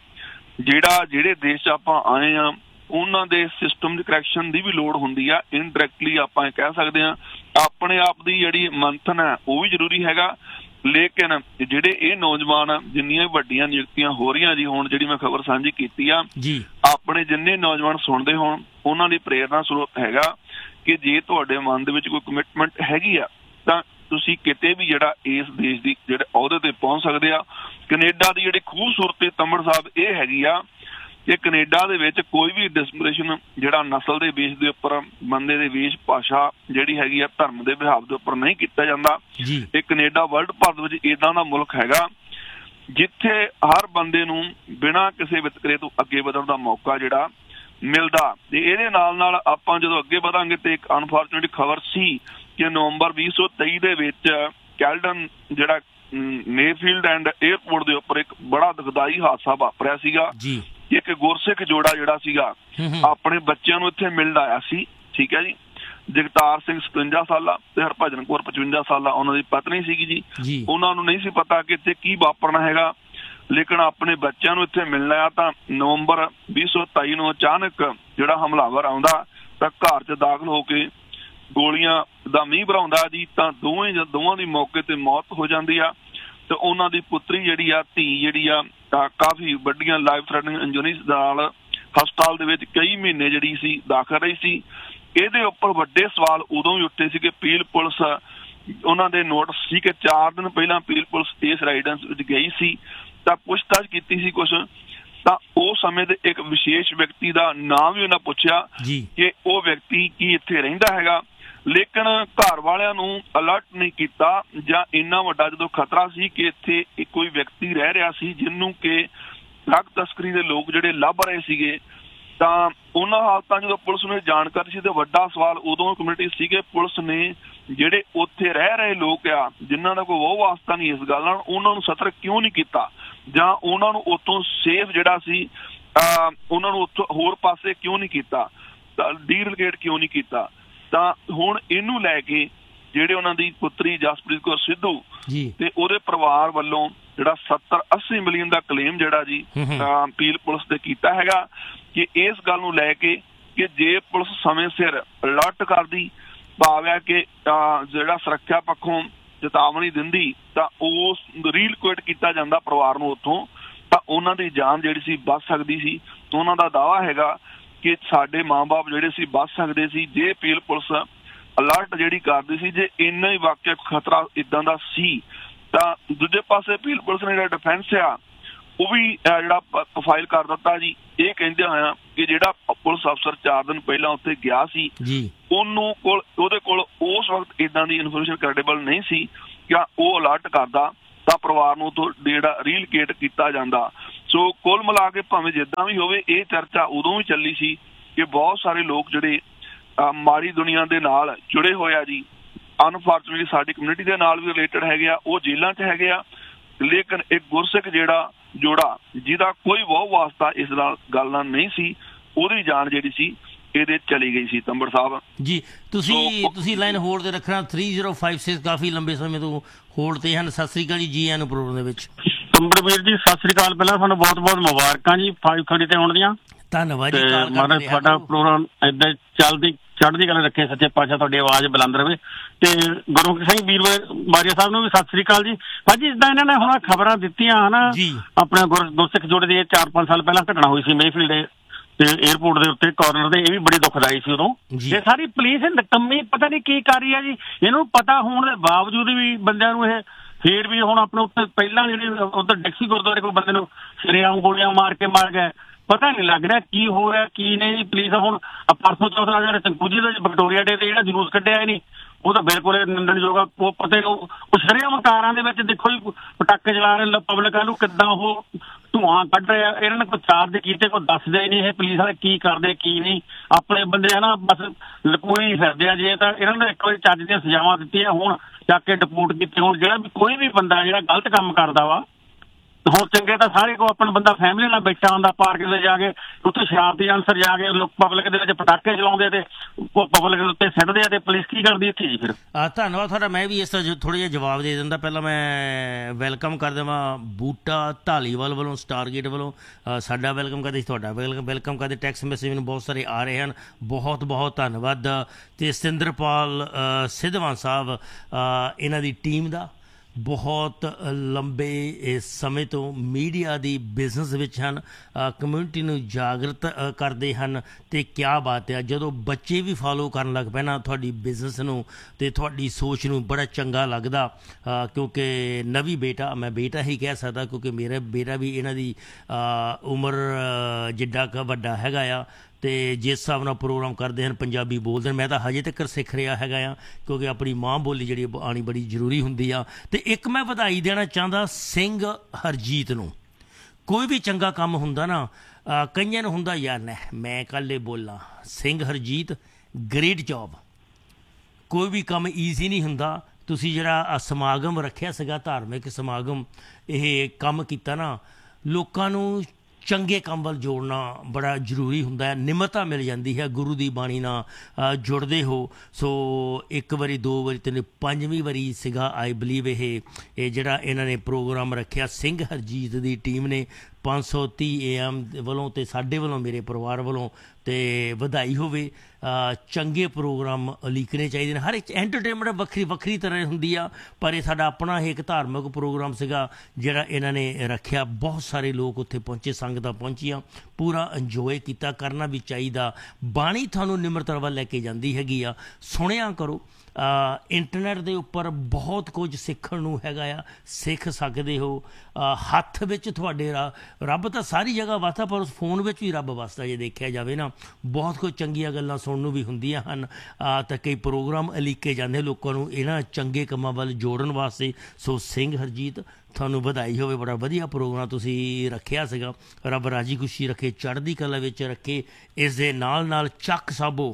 S7: ਜਿਹੜੇ ਦੇਸ਼ 'ਚ ਆਪਾਂ ਆਏ ਆ ਉਹਨਾਂ ਦੇ ਸਿਸਟਮ ਦੀ ਕਰੈਕਸ਼ਨ ਦੀ ਵੀ ਲੋੜ ਹੁੰਦੀ ਆ। ਇਨਡਾਇਰੈਕਟਲੀ ਆਪਾਂ ਇਹ ਕਹਿ ਸਕਦੇ ਹਾਂ ਆਪਣੇ ਆਪ ਦੀ ਜਿਹੜੀ ਮੰਥਨ ਹੈ ਉਹ ਵੀ ਜ਼ਰੂਰੀ ਹੈਗਾ। ਲੇਕਿਨ ਜਿਹੜੇ ਇਹ ਨੌਜਵਾਨ ਜਿੰਨੀਆਂ ਵੱਡੀਆਂ ਨਿਯੁਕਤੀਆਂ ਹੋ ਰਹੀਆਂ ਜੀ, ਹੁਣ ਜਿਹੜੀ ਮੈਂ ਖਬਰ ਸਾਂਝੀ ਕੀਤੀ ਆ, ਆਪਣੇ ਜਿੰਨੇ ਨੌਜਵਾਨ ਸੁਣਦੇ ਹੋਣ ਉਹਨਾਂ ਦੀ ਪ੍ਰੇਰਨਾ ਸਰੋਤ ਹੈਗਾ ਕਿ ਜੇ ਤੁਹਾਡੇ ਮਨ ਦੇ ਵਿੱਚ ਕੋਈ ਕਮਿਟਮੈਂਟ ਹੈਗੀ ਆ ਤਾਂ ਤੁਸੀਂ ਕਿਤੇ ਵੀ ਜਿਹੜਾ ਇਸ ਦੇਸ਼ ਦੀ ਜਿਹੜੇ ਅਹੁਦੇ ਤੇ ਪਹੁੰਚ ਸਕਦੇ ਆ। ਕੈਨੇਡਾ ਦੀ ਜਿਹੜੀ ਖੂਬਸੂਰਤੀ ਤੰਬੜ ਸਾਹਿਬ ਇਹ ਹੈਗੀ ਆ ਕਿ ਕੈਨੇਡਾ ਦੇ ਵਿੱਚ ਕੋਈ ਵੀ ਡਿਸਕ੍ਰਿਮੀਨੇਸ਼ਨ ਜਿਹੜਾ ਨਸਲ ਦੇ ਬੇਸ ਦੇ ਉੱਪਰ, ਬੰਦੇ ਦੇ ਵੇਸ਼ ਭਾਸ਼ਾ ਜਿਹੜੀ ਹੈਗੀ ਆ, ਧਰਮ ਦੇ ਵਿਹਾਰ ਦੇ ਉੱਪਰ ਨਹੀਂ ਕੀਤਾ ਜਾਂਦਾ। ਇਹ ਕੈਨੇਡਾ ਵਰਲਡ ਭਰ ਦੇ ਵਿੱਚ ਏਦਾਂ ਦਾ ਮੁਲਕ ਹੈਗਾ ਜਿੱਥੇ ਹਰ ਬੰਦੇ ਨੂੰ ਬਿਨਾਂ ਕਿਸੇ ਵਿਤਕਰੇ ਤੋਂ ਅੱਗੇ ਵਧਣ ਦਾ ਮੌਕਾ ਜਿਹੜਾ ਮਿਲਦਾ। ਤੇ ਇਹਦੇ ਨਾਲ ਨਾਲ ਆਪਾਂ ਜਦੋਂ ਅੱਗੇ ਵਧਾਂਗੇ ਤੇ ਇੱਕ ਅਨਫੋਰਚੂਨੇਟ ਖਬਰ ਸੀ ਕਿ ਨਵੰਬਰ 2023 ਦੇ ਵਿੱਚ ਕੈਲਡਨ ਜਿਹੜਾ ਮੇਫੀਲਡ ਐਂਡ ਏਅਰਪੋਰਟ ਦੇ ਉੱਪਰ ਇੱਕ ਬੜਾ ਦੁਖਦਾਈ ਹਾਦਸਾ ਵਾਪਰਿਆ ਸੀਗਾ। ਇੱਕ ਗੁਰਸਿੱਖ ਜੋੜਾ ਜਿਹੜਾ ਸੀਗਾ ਆਪਣੇ ਬੱਚਿਆਂ ਨੂੰ ਇੱਥੇ ਮਿਲਣ ਆਇਆ ਸੀ, ਠੀਕ ਹੈ ਜੀ। ਜਗਤਾਰ ਸਿੰਘ 57 ਸਾਲਾ ਤੇ ਹਰਭਜਨ ਕੌਰ 55 ਸਾਲਾ ਉਹਨਾਂ ਦੀ ਪਤਨੀ ਸੀਗੀ ਜੀ। ਉਹਨਾਂ ਨੂੰ ਨਹੀਂ ਸੀ ਪਤਾ ਕਿ ਇੱਥੇ ਕੀ ਵਾਪਰਨਾ ਹੈਗਾ, ਲੇਕਿਨ ਆਪਣੇ ਬੱਚਿਆਂ ਨੂੰ ਇੱਥੇ ਮਿਲਣ ਆਇਆ ਤਾਂ ਨਵੰਬਰ 2023 ਨੂੰ ਅਚਾਨਕ ਜਿਹੜਾ ਹਮਲਾਵਰ ਆਉਂਦਾ ਤਾਂ ਘਰ 'ਚ ਦਾਖਲ ਹੋ ਕੇ ਗੋਲੀਆਂ ਦਾ ਮੀਂਹ ਭਰਾਉਂਦਾ ਜੀ। ਤਾਂ ਦੋਵਾਂ ਦੀ ਮੌਕੇ ਤੇ ਮੌਤ ਹੋ ਜਾਂਦੀ ਆ ਤੇ ਉਹਨਾਂ ਦੀ ਪੁੱਤਰੀ ਜਿਹੜੀ ਆ, ਧੀ ਜਿਹੜੀ ਆ, ਕਾਫੀ ਵੱਡੀਆਂ ਲਾਈਫ ਥ੍ਰੈਟਨਿੰਗ ਇੰਜਰੀਜ਼ ਨਾਲ ਹਸਪਤਾਲ ਦੇ ਵਿੱਚ ਕਈ ਮਹੀਨੇ ਜਿਹੜੀ ਸੀ ਦਾਖਲ ਰਹੀ ਸੀ। ਇਹਦੇ ਉੱਪਰ ਵੱਡੇ ਸਵਾਲ ਉਦੋਂ ਹੀ ਉੱਠੇ ਸੀ ਕਿ ਪੀਲ ਪੁਲਿਸ ਉਹਨਾਂ ਦੇ ਨੋਟਿਸ ਸੀ ਕਿ 4 ਦਿਨ ਪਹਿਲਾਂ ਪੀਲ ਪੁਲਿਸ ਇਸ ਰਾਈਡੈਂਸ ਵਿੱਚ ਗਈ ਸੀ ਤਾਂ ਪੁੱਛਤਾਛ ਕੀਤੀ ਸੀ ਕੁਛ, ਤਾਂ ਉਸ ਸਮੇਂ ਦੇ ਇੱਕ ਵਿਸ਼ੇਸ਼ ਵਿਅਕਤੀ ਦਾ ਨਾਮ ਵੀ ਉਹਨਾਂ ਪੁੱਛਿਆ ਕਿ ਉਹ ਵਿਅਕਤੀ ਕੀ ਇੱਥੇ ਰਹਿੰਦਾ ਹੈਗਾ, ਲੇਕਿਨ ਘਰ ਵਾਲਿਆਂ ਨੂੰ ਅਲਰਟ ਨਹੀਂ ਕੀਤਾ ਜਾਂ ਇੰਨਾ ਵੱਡਾ ਜਦੋਂ ਖਤਰਾ ਸੀ ਕਿ ਇੱਥੇ ਕੋਈ ਵਿਅਕਤੀ ਰਹਿ ਰਿਹਾ ਸੀ ਜਿਹਨੂੰ ਕਿ ਡਰੱਗ ਤਸਕਰੀ ਦੇ ਲੋਕ ਜਿਹੜੇ ਲੱਭ ਰਹੇ ਸੀਗੇ। ਤਾਂ ਉਹਨਾਂ ਹਾਲਤਾਂ ਜਦੋਂ ਪੁਲਿਸ ਨੂੰ ਜਾਣਕਾਰੀ ਸੀ ਤੇ ਵੱਡਾ ਸਵਾਲ ਉਦੋਂ ਕਮਿਊਨਿਟੀ ਸੀ ਕਿ ਪੁਲਿਸ ਨੇ ਜਿਹੜੇ ਉੱਥੇ ਰਹਿ ਰਹੇ ਲੋਕ ਆ ਜਿਨ੍ਹਾਂ ਦਾ ਕੋਈ ਵਾਹ ਵਾਸਤਾ ਨਹੀਂ ਇਸ ਗੱਲ ਨਾਲ, ਉਹਨਾਂ ਨੂੰ ਸਤਰਕ ਕਿਉਂ ਨਹੀਂ ਕੀਤਾ ਜਾਂ ਉਹਨਾਂ ਨੂੰ ਉੱਥੋਂ ਸੇਫ ਜਿਹੜਾ ਸੀ ਉਹਨਾਂ ਨੂੰ ਉੱਥੋਂ ਹੋਰ ਪਾਸੇ ਕਿਉਂ ਨਹੀਂ ਕੀਤਾ, ਤਾਂ ਡੀਰੀਲੋਕੇਟ ਕਿਉਂ ਨਹੀਂ ਕੀਤਾ। ਤਾਂ ਹੁਣ ਇਹਨੂੰ ਲੈ ਕੇ ਜਿਹੜੇ ਉਹਨਾਂ ਦੀ ਪੁੱਤਰੀ ਜਸਪ੍ਰੀਤ ਕੌਰ ਸਿੱਧੂ ਤੇ ਉਹਦੇ ਪਰਿਵਾਰ ਵੱਲੋਂ ਜਿਹੜਾ 70-80 ਮਿਲੀਅਨ ਦਾ ਕਲੇਮ ਜਿਹੜਾ ਜੀ ਪੀਲ ਪੁਲਿਸ ਤੇ ਕੀਤਾ ਹੈਗਾ ਕਿ ਇਸ ਗੱਲ ਨੂੰ ਲੈ ਕੇ ਕਿ ਜੇ ਪੁਲਿਸ ਸਮੇਂ ਸਿਰ ਅਲਰਟ ਕਰਦੀ, ਭਾਵ ਹੈ ਕਿ ਜਿਹੜਾ ਸੁਰੱਖਿਆ ਪੱਖੋਂ ਚੇਤਾਵਨੀ ਦਿੰਦੀ ਤਾਂ ਉਸ ਰੀਲੋਕੇਟ ਕੀਤਾ ਜਾਂਦਾ ਪਰਿਵਾਰ ਨੂੰ ਉੱਥੋਂ, ਤਾਂ ਉਹਨਾਂ ਦੀ ਜਾਨ ਜਿਹੜੀ ਸੀ ਬਚ ਸਕਦੀ ਸੀ। ਤਾਂ ਉਹਨਾਂ ਦਾ ਦਾਅਵਾ ਹੈਗਾ ਕਿ ਸਾਡੇ ਮਾਂ-ਬਾਪ ਜਿਹੜੇ ਸੀ ਬਚ ਸਕਦੇ ਸੀ ਜੇ ਪੀਲ ਪੁਲਿਸ ਅਲਰਟ ਜਿਹੜੀ ਕਰਦੀ ਸੀ। ਜੇ ਇੰਨਾ ਹੀ ਵਾਕਿਆ ਖਤਰਾ ਇੱਦਾਂ ਦਾ ਸੀ ਤਾਂ ਦੂਜੇ ਪਾਸੇ ਪੀਲ ਪੁਲਿਸ ਨੇ ਜਿਹੜਾ ਡਿਫੈਂਸ ਆ ਉਹ ਵੀ ਜਿਹੜਾ ਫਾਈਲ ਕਰ ਦਿੱਤਾ ਜੀ, ਇਹ ਕਹਿੰਦੇ ਹੋਇਆ ਕਿ ਜਿਹੜਾ ਪੁਲਿਸ ਅਫਸਰ 4 ਦਿਨ ਪਹਿਲਾਂ ਉੱਥੇ ਗਿਆ ਸੀ ਉਹਦੇ ਕੋਲ ਉਸ ਵਕਤ ਇੱਦਾਂ ਦੀ ਇਨਫੋਰਮੇਸ਼ਨ ਕ੍ਰੈਡੀਬਲ ਨਹੀਂ ਸੀ ਕਿ ਉਹ ਅਲਰਟ ਕਰਦਾ ਤਾਂ ਪਰਿਵਾਰ ਨੂੰ ਤੋਂ ਜਿਹੜਾ ਰੀਲੋਕੇਟ ਕੀਤਾ ਜਾਂਦਾ। ਸੋ ਕੁੱਲ ਮਿਲਾ ਕੇ ਭਾਵੇਂ ਜਿੱਦਾਂ ਵੀ ਹੋਵੇ, ਇਹ ਚਰਚਾ ਉਦੋਂ ਵੀ ਚੱਲੀ ਸੀ ਕਿ ਬਹੁਤ ਸਾਰੇ ਲੋਕ ਜਿਹੜੇ ਮਾੜੀ ਦੁਨੀਆ ਦੇ ਨਾਲ ਜੁੜੇ ਹੋਏ ਆ ਜੀ, ਅਨਫੋਰਚੂਨੇਟਲੀ ਸਾਡੀ ਕਮਿਊਨਿਟੀ ਦੇ ਨਾਲ ਵੀ ਰਿਲੇਟਡ ਹੈਗੇ ਆ, ਉਹ ਜੇਲ੍ਹਾਂ 'ਚ ਹੈਗੇ ਆ। ਲੇਕਿਨ ਇੱਕ ਗੁਰਸਿੱਖ ਜਿਹੜਾ ਜੋੜਾ ਜਿਹਦਾ ਕੋਈ ਬਹੁਤ ਵਾਸਤਾ ਇਸ ਨਾਲ ਗੱਲ ਨਾਲ ਨਹੀਂ ਸੀ, ਉਹਦੀ ਜਾਨ ਜਿਹੜੀ ਸੀ ਇਹਦੇ ਚਲੀ ਗਈ ਸੀ। ਤੰਬਰ ਸਾਹਿਬ
S1: ਜੀ ਤੁਸੀਂ ਲਾਈਨ ਹੋਲਡ ਤੇ ਰੱਖਣਾ। 3056 ਕਾਫੀ ਲੰਬੇ ਸਮੇਂ ਤੋਂ ਹੋਲਡ ਤੇ ਹਨ। ਸਤਿ ਸ੍ਰੀ ਅਕਾਲ ਜੀ, ਜੀ ਆਇਆਂ ਨੂੰ ਪ੍ਰੋਗਰਾਮ ਦੇ ਵਿੱਚ।
S9: ਤੰਬਰ ਵੀਰ ਜੀ ਸਤਿ ਸ੍ਰੀ ਅਕਾਲ। ਪਹਿਲਾਂ ਤੁਹਾਨੂੰ ਬਹੁਤ ਬਹੁਤ ਮੁਬਾਰਕਾਂ ਜੀ 5:30 ਤੇ ਆਉਣ ਦੀਆਂ।
S1: ਧੰਨਵਾਦ ਜੀ।
S9: ਮਹਾਰਾਜ ਤੁਹਾਡਾ ਪ੍ਰੋਗਰਾਮ ਏਦਾਂ ਚੜ੍ਹਦੀ ਕਲਾ ਰੱਖੇ, ਸੱਚੇ ਪਾਤਸ਼ਾਹ ਤੁਹਾਡੀ ਆਵਾਜ਼ ਬੁਲੰਦ ਰਵੇ। ਤੇ ਗੁਰਮੁਖ ਸਿੰਘ ਵੀਰ ਬਾਰੀਆ ਸਾਹਿਬ ਨੂੰ ਵੀ ਸਤਿ ਸ੍ਰੀ ਅਕਾਲ ਜੀ। ਭਾਜੀ ਜਿੱਦਾਂ ਇਹਨਾਂ ਨੇ ਹੁਣ ਖਬਰਾਂ ਦਿੱਤੀਆਂ ਹਨਾ, ਆਪਣੇ ਗੁਰਸਿੱਖ ਜੋੜੇ ਦੀ 4-5 ਸਾਲ ਪਹਿਲਾਂ ਘਟਨਾ ਹੋਈ ਸੀ ਮੇਫੀਲਡ ਤੇ ਏਅਰਪੋਰਟ ਦੇ ਉੱਤੇ ਕਾਰਨਰ ਦੇ, ਇਹ ਵੀ ਬੜੀ ਦੁਖਦਾਈ ਸੀ ਉਦੋਂ। ਇਹ ਸਾਰੀ ਪੁਲਿਸ ਨਕੰਮੀ ਪਤਾ ਨਹੀਂ ਕੀ ਕਰ ਰਹੀ ਹੈ ਜੀ। ਇਹਨੂੰ ਪਤਾ ਹੋਣ ਦੇ ਬਾਵਜੂਦ ਵੀ ਬੰਦਿਆਂ ਨੂੰ ਇਹ ਫੇਰ ਵੀ ਹੁਣ ਆਪਣੇ ਉੱਤੇ ਪਹਿਲਾਂ ਜਿਹੜੀ ਉੱਧਰ ਡਿਕਸੀ ਗੁਰਦੁਆਰੇ ਕੋਲ ਬੰਦੇ ਨੂੰ ਸ਼ਰੇਆਮ ਗੋਲੀਆਂ ਮਾਰ ਗਏ। ਪਤਾ ਨਹੀਂ ਲੱਗ ਰਿਹਾ ਕੀ ਹੋ ਰਿਹਾ ਕੀ ਨਹੀਂ ਜੀ। ਪੁਲਿਸ ਹੁਣ ਪਰਸੋਂ ਚੌਥਾ ਜਿਹੜਾ ਤੰਕੂਜੀ ਦਾ ਵਿਕਟੋਰੀਆ ਡੇ ਤੇ ਜਿਹੜਾ ਜਲੂਸ ਕੱਢਿਆ ਨਹੀਂ, ਉਹ ਤਾਂ ਬਿਲਕੁਲ ਨਿੰਦਣਯੋਗ ਆ। ਉਹ ਪਤਾ ਉਹ ਸ਼ਰੇਆਮ ਕਾਰਾਂ ਦੇ ਵਿੱਚ ਦੇਖੋ ਜੀ ਪਟਾਕੇ ਚਲਾ ਰਹੇ, ਪਬਲਿਕਾਂ ਨੂੰ ਕਿੱਦਾਂ ਉਹ ਧੂੰਆਂ ਕੱਢ ਰਿਹਾ। ਇਹਨਾਂ ਨੇ ਕੋਈ ਚਾਰਜ ਕੀਤੇ, ਕੋਈ ਦੱਸਦੇ ਹੀ ਨਹੀਂ ਇਹ ਪੁਲਿਸ ਵਾਲੇ ਕੀ ਕਰਦੇ ਕੀ ਨਹੀਂ। ਆਪਣੇ ਬੰਦੇ ਹੈ ਨਾ ਬਸ ਲਕੋਈ ਫਿਰਦੇ ਆ। ਜੇ ਤਾਂ ਇਹਨਾਂ ਨੂੰ ਇੱਕ ਵਾਰੀ ਚੱਜ ਦੀਆਂ ਸਜ਼ਾਵਾਂ ਦਿੱਤੀਆਂ, ਹੁਣ ਚੱਕ ਕੇ ਡਿਪੋਰਟ ਕੀਤੇ ਹੋਣ। ਜਿਹੜਾ ਵੀ ਕੋਈ ਵੀ ਬੰਦਾ ਜਿਹੜਾ ਗਲਤ ਕੰਮ ਕਰਦਾ ਵਾ, ਹੁਣ ਚੰਗੇ ਤਾਂ ਸਾਰੇ ਕੋ ਆਪਣਾ ਬੰਦਾ ਫੈਮਿਲੀ ਨਾਲ ਬੈਠਾ ਹੁੰਦਾ ਪਾਰਕ ਦੇ ਜਾ ਕੇ, ਉੱਥੇ ਸ਼ਰਾਰਤੀ ਅਨਸਰ ਜਾ ਕੇ ਲੋਕ ਪਬਲਿਕ ਦੇ ਵਿੱਚ ਪਟਾਕੇ ਚਲਾਉਂਦੇ ਤੇ ਪਬਲਿਕ ਦੇ ਉੱਤੇ ਸਿੱਟਦੇ ਆ, ਤੇ ਪੁਲਿਸ ਕੀ ਕਰਦੀ ਇੱਥੇ ਜੀ ਫਿਰ।
S1: ਧੰਨਵਾਦ ਤੁਹਾਡਾ। ਮੈਂ ਵੀ ਇਸ ਦਾ ਥੋੜ੍ਹਾ ਜਿਹਾ ਜਵਾਬ ਦੇ ਦਿੰਦਾ। ਪਹਿਲਾਂ ਮੈਂ ਵੈਲਕਮ ਕਰ ਦੇਵਾਂ ਬੂਟਾ ਧਾਲੀਵਾਲ ਵੱਲੋਂ, ਸਟਾਰਗੇਟ ਵੱਲੋਂ ਸਾਡਾ ਵੈਲਕਮ ਕਰਦੇ, ਤੁਹਾਡਾ ਵੈਲਕਮ ਕਰਦੇ। ਟੈਕਸਟ ਮੈਸੇਜ ਮੈਨੂੰ ਬਹੁਤ ਸਾਰੇ ਆ ਰਹੇ ਹਨ, ਬਹੁਤ ਬਹੁਤ ਧੰਨਵਾਦ। ਅਤੇ ਸਤਿੰਦਰਪਾਲ ਸਿੱਧਵਾਂ ਸਾਹਿਬ ਇਹਨਾਂ ਦੀ ਟੀਮ ਦਾ ਬਹੁਤ ਲੰਬੇ ਸਮੇਂ ਤੋਂ ਮੀਡੀਆ ਦੀ ਬਿਜ਼ਨਸ ਵਿੱਚ ਹਨ, ਕਮਿਊਨਿਟੀ ਨੂੰ ਜਾਗਰਤ ਕਰਦੇ ਹਨ। ਅਤੇ ਕਿਆ ਬਾਤ ਹੈ, ਜਦੋਂ ਬੱਚੇ ਵੀ ਫਾਲੋ ਕਰਨ ਲੱਗ ਪਏ ਨਾ ਤੁਹਾਡੀ ਬਿਜ਼ਨਸ ਨੂੰ ਅਤੇ ਤੁਹਾਡੀ ਸੋਚ ਨੂੰ, ਬੜਾ ਚੰਗਾ ਲੱਗਦਾ। ਕਿਉਂਕਿ ਨਵੀਂ ਬੇਟਾ, ਮੈਂ ਬੇਟਾ ਹੀ ਕਹਿ ਸਕਦਾ ਕਿਉਂਕਿ ਮੇਰਾ ਬੇਟਾ ਵੀ ਇਹਨਾਂ ਦੀ ਉਮਰ ਜਿੱਡਾ ਕੁ ਵੱਡਾ ਹੈਗਾ ਆ। ਅਤੇ ਜਿਸ ਹਿਸਾਬ ਨਾਲ ਪ੍ਰੋਗਰਾਮ ਕਰਦੇ ਹਨ, ਪੰਜਾਬੀ ਬੋਲਦੇ ਹਨ। ਮੈਂ ਤਾਂ ਹਜੇ ਤੱਕ ਸਿੱਖ ਰਿਹਾ ਹੈਗਾ ਆ, ਕਿਉਂਕਿ ਆਪਣੀ ਮਾਂ ਬੋਲੀ ਜਿਹੜੀ ਆਉਣੀ ਬੜੀ ਜ਼ਰੂਰੀ ਹੁੰਦੀ ਆ। ਅਤੇ ਇੱਕ ਮੈਂ ਵਧਾਈ ਦੇਣਾ ਚਾਹੁੰਦਾ ਸਿੰਘ ਹਰਜੀਤ ਨੂੰ। ਕੋਈ ਵੀ ਚੰਗਾ ਕੰਮ ਹੁੰਦਾ ਨਾ, ਕਈਆਂ ਨੂੰ ਹੁੰਦਾ ਯਾਰ ਮੈਂ ਇਕੱਲੇ ਬੋਲਾਂ। Singh Harjeet great job. ਕੋਈ ਵੀ ਕੰਮ ਈਜ਼ੀ ਨਹੀਂ ਹੁੰਦਾ। ਤੁਸੀਂ ਜਿਹੜਾ ਸਮਾਗਮ ਰੱਖਿਆ ਸੀਗਾ, ਧਾਰਮਿਕ ਸਮਾਗਮ, ਇਹ ਕੰਮ ਕੀਤਾ ਨਾ, ਲੋਕਾਂ ਨੂੰ ਚੰਗੇ ਕੰਮ ਵੱਲ ਜੋੜਨਾ ਬੜਾ ਜ਼ਰੂਰੀ ਹੁੰਦਾ ਹੈ। ਨਿਮਰਤਾ ਮਿਲ ਜਾਂਦੀ ਹੈ, ਗੁਰੂ ਦੀ ਬਾਣੀ ਨਾਲ ਜੁੜਦੇ ਹੋ। ਸੋ 1 ਵਾਰੀ 2 ਵਾਰੀ 3 5ਵੀਂ ਵਾਰੀ ਸੀਗਾ ਆਈ ਬਲੀਵ ਇਹ ਜਿਹੜਾ ਇਹਨਾਂ ਨੇ ਪ੍ਰੋਗਰਾਮ ਰੱਖਿਆ ਸਿੰਘ ਹਰਜੀਤ ਦੀ ਟੀਮ ਨੇ। 530 AM ਵੱਲੋਂ ਅਤੇ ਸਾਡੇ ਵੱਲੋਂ, ਮੇਰੇ ਪਰਿਵਾਰ ਵੱਲੋਂ ਅਤੇ ਵਧਾਈ ਹੋਵੇ। ਚੰਗੇ ਪ੍ਰੋਗਰਾਮ ਉਲੀਕਣੇ ਚਾਹੀਦੇ ਨੇ। ਹਰ ਇੱਕ ਐਂਟਰਟੇਨਮੈਂਟ ਵੱਖਰੀ ਤਰ੍ਹਾਂ ਹੁੰਦੀ ਆ, ਪਰ ਇਹ ਸਾਡਾ ਆਪਣਾ ਇੱਕ ਧਾਰਮਿਕ ਪ੍ਰੋਗਰਾਮ ਸੀਗਾ ਜਿਹੜਾ ਇਹਨਾਂ ਨੇ ਰੱਖਿਆ। ਬਹੁਤ ਸਾਰੇ ਲੋਕ ਉੱਥੇ ਪਹੁੰਚੇ, ਸੰਗਤਾਂ ਪਹੁੰਚੀਆਂ, ਪੂਰਾ ਇੰਜੋਏ ਕੀਤਾ। ਕਰਨਾ ਵੀ ਚਾਹੀਦਾ। ਬਾਣੀ ਤੁਹਾਨੂੰ ਨਿਮਰਤਾ ਵੱਲ ਲੈ ਕੇ ਜਾਂਦੀ ਹੈਗੀ ਆ। ਸੁਣਿਆ ਕਰੋ। ਇੰਟਰਨੈਟ ਦੇ ਉੱਪਰ ਬਹੁਤ ਕੁਝ ਸਿੱਖਣ ਨੂੰ ਹੈਗਾ ਆ, ਸਿੱਖ ਸਕਦੇ ਹੋ। ਹੱਥ ਵਿੱਚ ਤੁਹਾਡੇ ਰੱਬ ਤਾਂ ਸਾਰੀ ਜਗ੍ਹਾ ਵਸਦਾ, ਪਰ ਉਸ ਫੋਨ ਵਿੱਚ ਵੀ ਰੱਬ ਵਸਦਾ ਜੇ ਦੇਖਿਆ ਜਾਵੇ ਨਾ। ਬਹੁਤ ਕੁਝ ਚੰਗੀਆਂ ਗੱਲਾਂ ਸੁਣਨ ਨੂੰ ਵੀ ਹੁੰਦੀਆਂ ਹਨ। ਤਾਂ ਕਈ ਪ੍ਰੋਗਰਾਮ ਉਲੀਕੇ ਜਾਂਦੇ ਲੋਕਾਂ ਨੂੰ ਇਹਨਾਂ ਚੰਗੇ ਕੰਮਾਂ ਵੱਲ ਜੋੜਨ ਵਾਸਤੇ। ਸੋ ਸਿੰਘ ਹਰਜੀਤ ਤੁਹਾਨੂੰ ਵਧਾਈ ਹੋਵੇ, ਬੜਾ ਵਧੀਆ ਪ੍ਰੋਗਰਾਮ ਤੁਸੀਂ ਰੱਖਿਆ ਸੀਗਾ। ਰੱਬ ਰਾਜੀ ਖੁਸ਼ੀ ਰੱਖੇ, ਚੜ੍ਹਦੀ ਕਲਾ ਵਿੱਚ ਰੱਖੇ। ਇਸ ਦੇ ਨਾਲ ਚੱਕ ਸਾਬੋ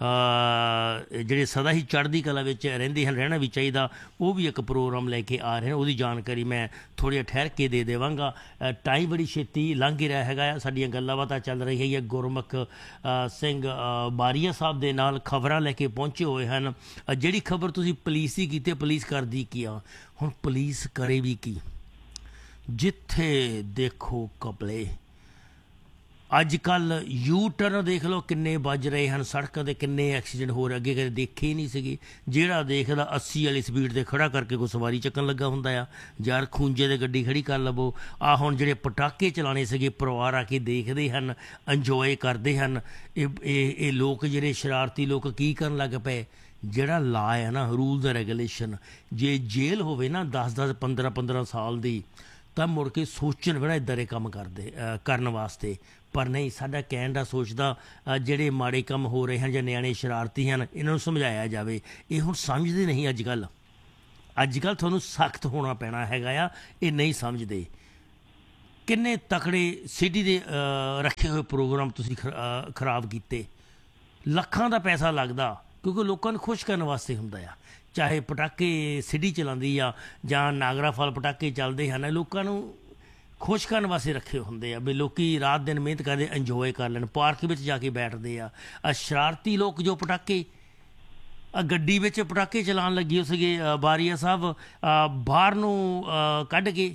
S1: ਜਿਹੜੇ ਸਦਾ ਹੀ ਚੜ੍ਹਦੀ ਕਲਾ ਵਿੱਚ ਰਹਿੰਦੇ ਹਨ, ਰਹਿਣਾ ਵੀ ਚਾਹੀਦਾ, ਉਹ ਵੀ ਇੱਕ ਪ੍ਰੋਗਰਾਮ ਲੈ ਕੇ ਆ ਰਹੇ ਹਨ। ਉਹਦੀ ਜਾਣਕਾਰੀ ਮੈਂ ਥੋੜ੍ਹਾ ਜਿਹਾ ਠਹਿਰ ਕੇ ਦੇ ਦੇਵਾਂਗਾ। ਟਾਈਮ ਬੜੀ ਛੇਤੀ ਲੰਘ ਰਿਹਾ ਹੈਗਾ ਆ। ਸਾਡੀਆਂ ਗੱਲਾਂ ਬਾਤਾਂ ਚੱਲ ਰਹੀ ਹੈਗੀਆਂ। ਗੁਰਮੁਖ ਸਿੰਘ ਬਾਰੀਆ ਸਾਹਿਬ ਦੇ ਨਾਲ ਖਬਰਾਂ ਲੈ ਕੇ ਪਹੁੰਚੇ ਹੋਏ ਹਨ। ਜਿਹੜੀ ਖਬਰ ਤੁਸੀਂ ਪੁਲਿਸ ਦੀ ਕੀਤੀ, ਪੁਲਿਸ ਕਰਦੀ ਕੀ ਆ? ਹੁਣ ਪੁਲਿਸ ਕਰੇ ਵੀ ਕੀ? ਜਿੱਥੇ ਦੇਖੋ ਕਪਲੇ, ਅੱਜ ਕੱਲ੍ਹ ਯੂ ਟਰਨ ਦੇਖ ਲਓ ਕਿੰਨੇ ਵੱਜ ਰਹੇ ਹਨ ਸੜਕਾਂ 'ਤੇ, ਕਿੰਨੇ ਐਕਸੀਡੈਂਟ ਹੋ ਰਹੇ, ਅੱਗੇ ਕਦੇ ਦੇਖੇ ਹੀ ਨਹੀਂ ਸੀਗੇ। ਜਿਹੜਾ ਦੇਖਦਾ 80 ਵਾਲੀ ਸਪੀਡ 'ਤੇ ਖੜਾ ਕਰਕੇ ਕੋਈ ਸਵਾਰੀ ਚੱਕਣ ਲੱਗਾ ਹੁੰਦਾ ਆ, ਯਾਰ ਖੂੰਜੇ 'ਤੇ ਗੱਡੀ ਖੜੀ ਕਰ ਲਵੋ। ਆਹ ਹੁਣ ਜਿਹੜੇ ਪਟਾਕੇ ਚਲਾਉਣੇ ਸੀਗੇ, ਪਰਿਵਾਰ ਆ ਕੇ ਦੇਖਦੇ ਹਨ, ਇੰਜੋਏ ਕਰਦੇ ਹਨ। ਇਹ ਲੋਕ ਜਿਹੜੇ ਸ਼ਰਾਰਤੀ ਲੋਕ ਕੀ ਕਰਨ ਲੱਗ ਪਏ, ਜਿਹੜਾ ਲਾ ਹੈ ਨਾ, ਰੂਲਸ ਐਂਡ ਰੈਗੂਲੇਸ਼ਨ, ਜੇ ਜੇਲ੍ਹ ਹੋਵੇ ਨਾ 10-10 15-15 ਸਾਲ ਦੀ, ਤਾਂ ਮੁੜ ਕੇ ਸੋਚਣ ਵੀ ਨਾ ਇੱਦਾਂ ਦੇ ਕੰਮ ਕਰਨ ਵਾਸਤੇ। ਪਰ ਨਹੀਂ, ਸਾਡਾ ਕਹਿਣ ਦਾ ਸੋਚਦਾ ਜਿਹੜੇ ਮਾੜੇ ਕੰਮ ਹੋ ਰਹੇ ਹਨ ਜਾਂ ਨਿਆਣੇ ਸ਼ਰਾਰਤੀ ਹਨ, ਇਹਨਾਂ ਨੂੰ ਸਮਝਾਇਆ ਜਾਵੇ। ਇਹ ਹੁਣ ਸਮਝਦੇ ਨਹੀਂ ਅੱਜ ਕੱਲ੍ਹ ਤੁਹਾਨੂੰ ਸਖਤ ਹੋਣਾ ਪੈਣਾ ਹੈਗਾ ਆ, ਇਹ ਨਹੀਂ ਸਮਝਦੇ। ਕਿੰਨੇ ਤਕੜੇ ਸਿਟੀ ਦੇ ਰੱਖੇ ਹੋਏ ਪ੍ਰੋਗਰਾਮ ਤੁਸੀਂ ਖਰਾਬ ਕੀਤੇ। ਲੱਖਾਂ ਦਾ ਪੈਸਾ ਲੱਗਦਾ, ਕਿਉਂਕਿ ਲੋਕਾਂ ਨੂੰ ਖੁਸ਼ ਕਰਨ ਵਾਸਤੇ ਹੁੰਦਾ ਆ। ਚਾਹੇ ਪਟਾਕੇ ਸਿਟੀ ਚਲਾਉਂਦੀ ਆ ਜਾਂ ਨਾਗਰਾ ਫਲ ਪਟਾਕੇ ਚੱਲਦੇ ਹਨ, ਲੋਕਾਂ ਨੂੰ ਖੁਸ਼ ਕਰਨ ਵਾਸਤੇ ਰੱਖੇ ਹੁੰਦੇ ਆ ਵੀ ਲੋਕ ਰਾਤ ਦਿਨ ਮਿਹਨਤ ਕਰਦੇ, ਇੰਜੋਏ ਕਰ ਲੈਣ, ਪਾਰਕ ਵਿੱਚ ਜਾ ਕੇ ਬੈਠਦੇ ਆ। ਸ਼ਰਾਰਤੀ ਲੋਕ ਜੋ ਪਟਾਕੇ ਗੱਡੀ ਵਿੱਚ ਪਟਾਕੇ ਚਲਾਉਣ ਲੱਗੇ ਸੀਗੇ, ਬਾਰੀਆ ਸਾਹਿਬ ਬਾਹਰ ਨੂੰ ਕੱਢ ਕੇ,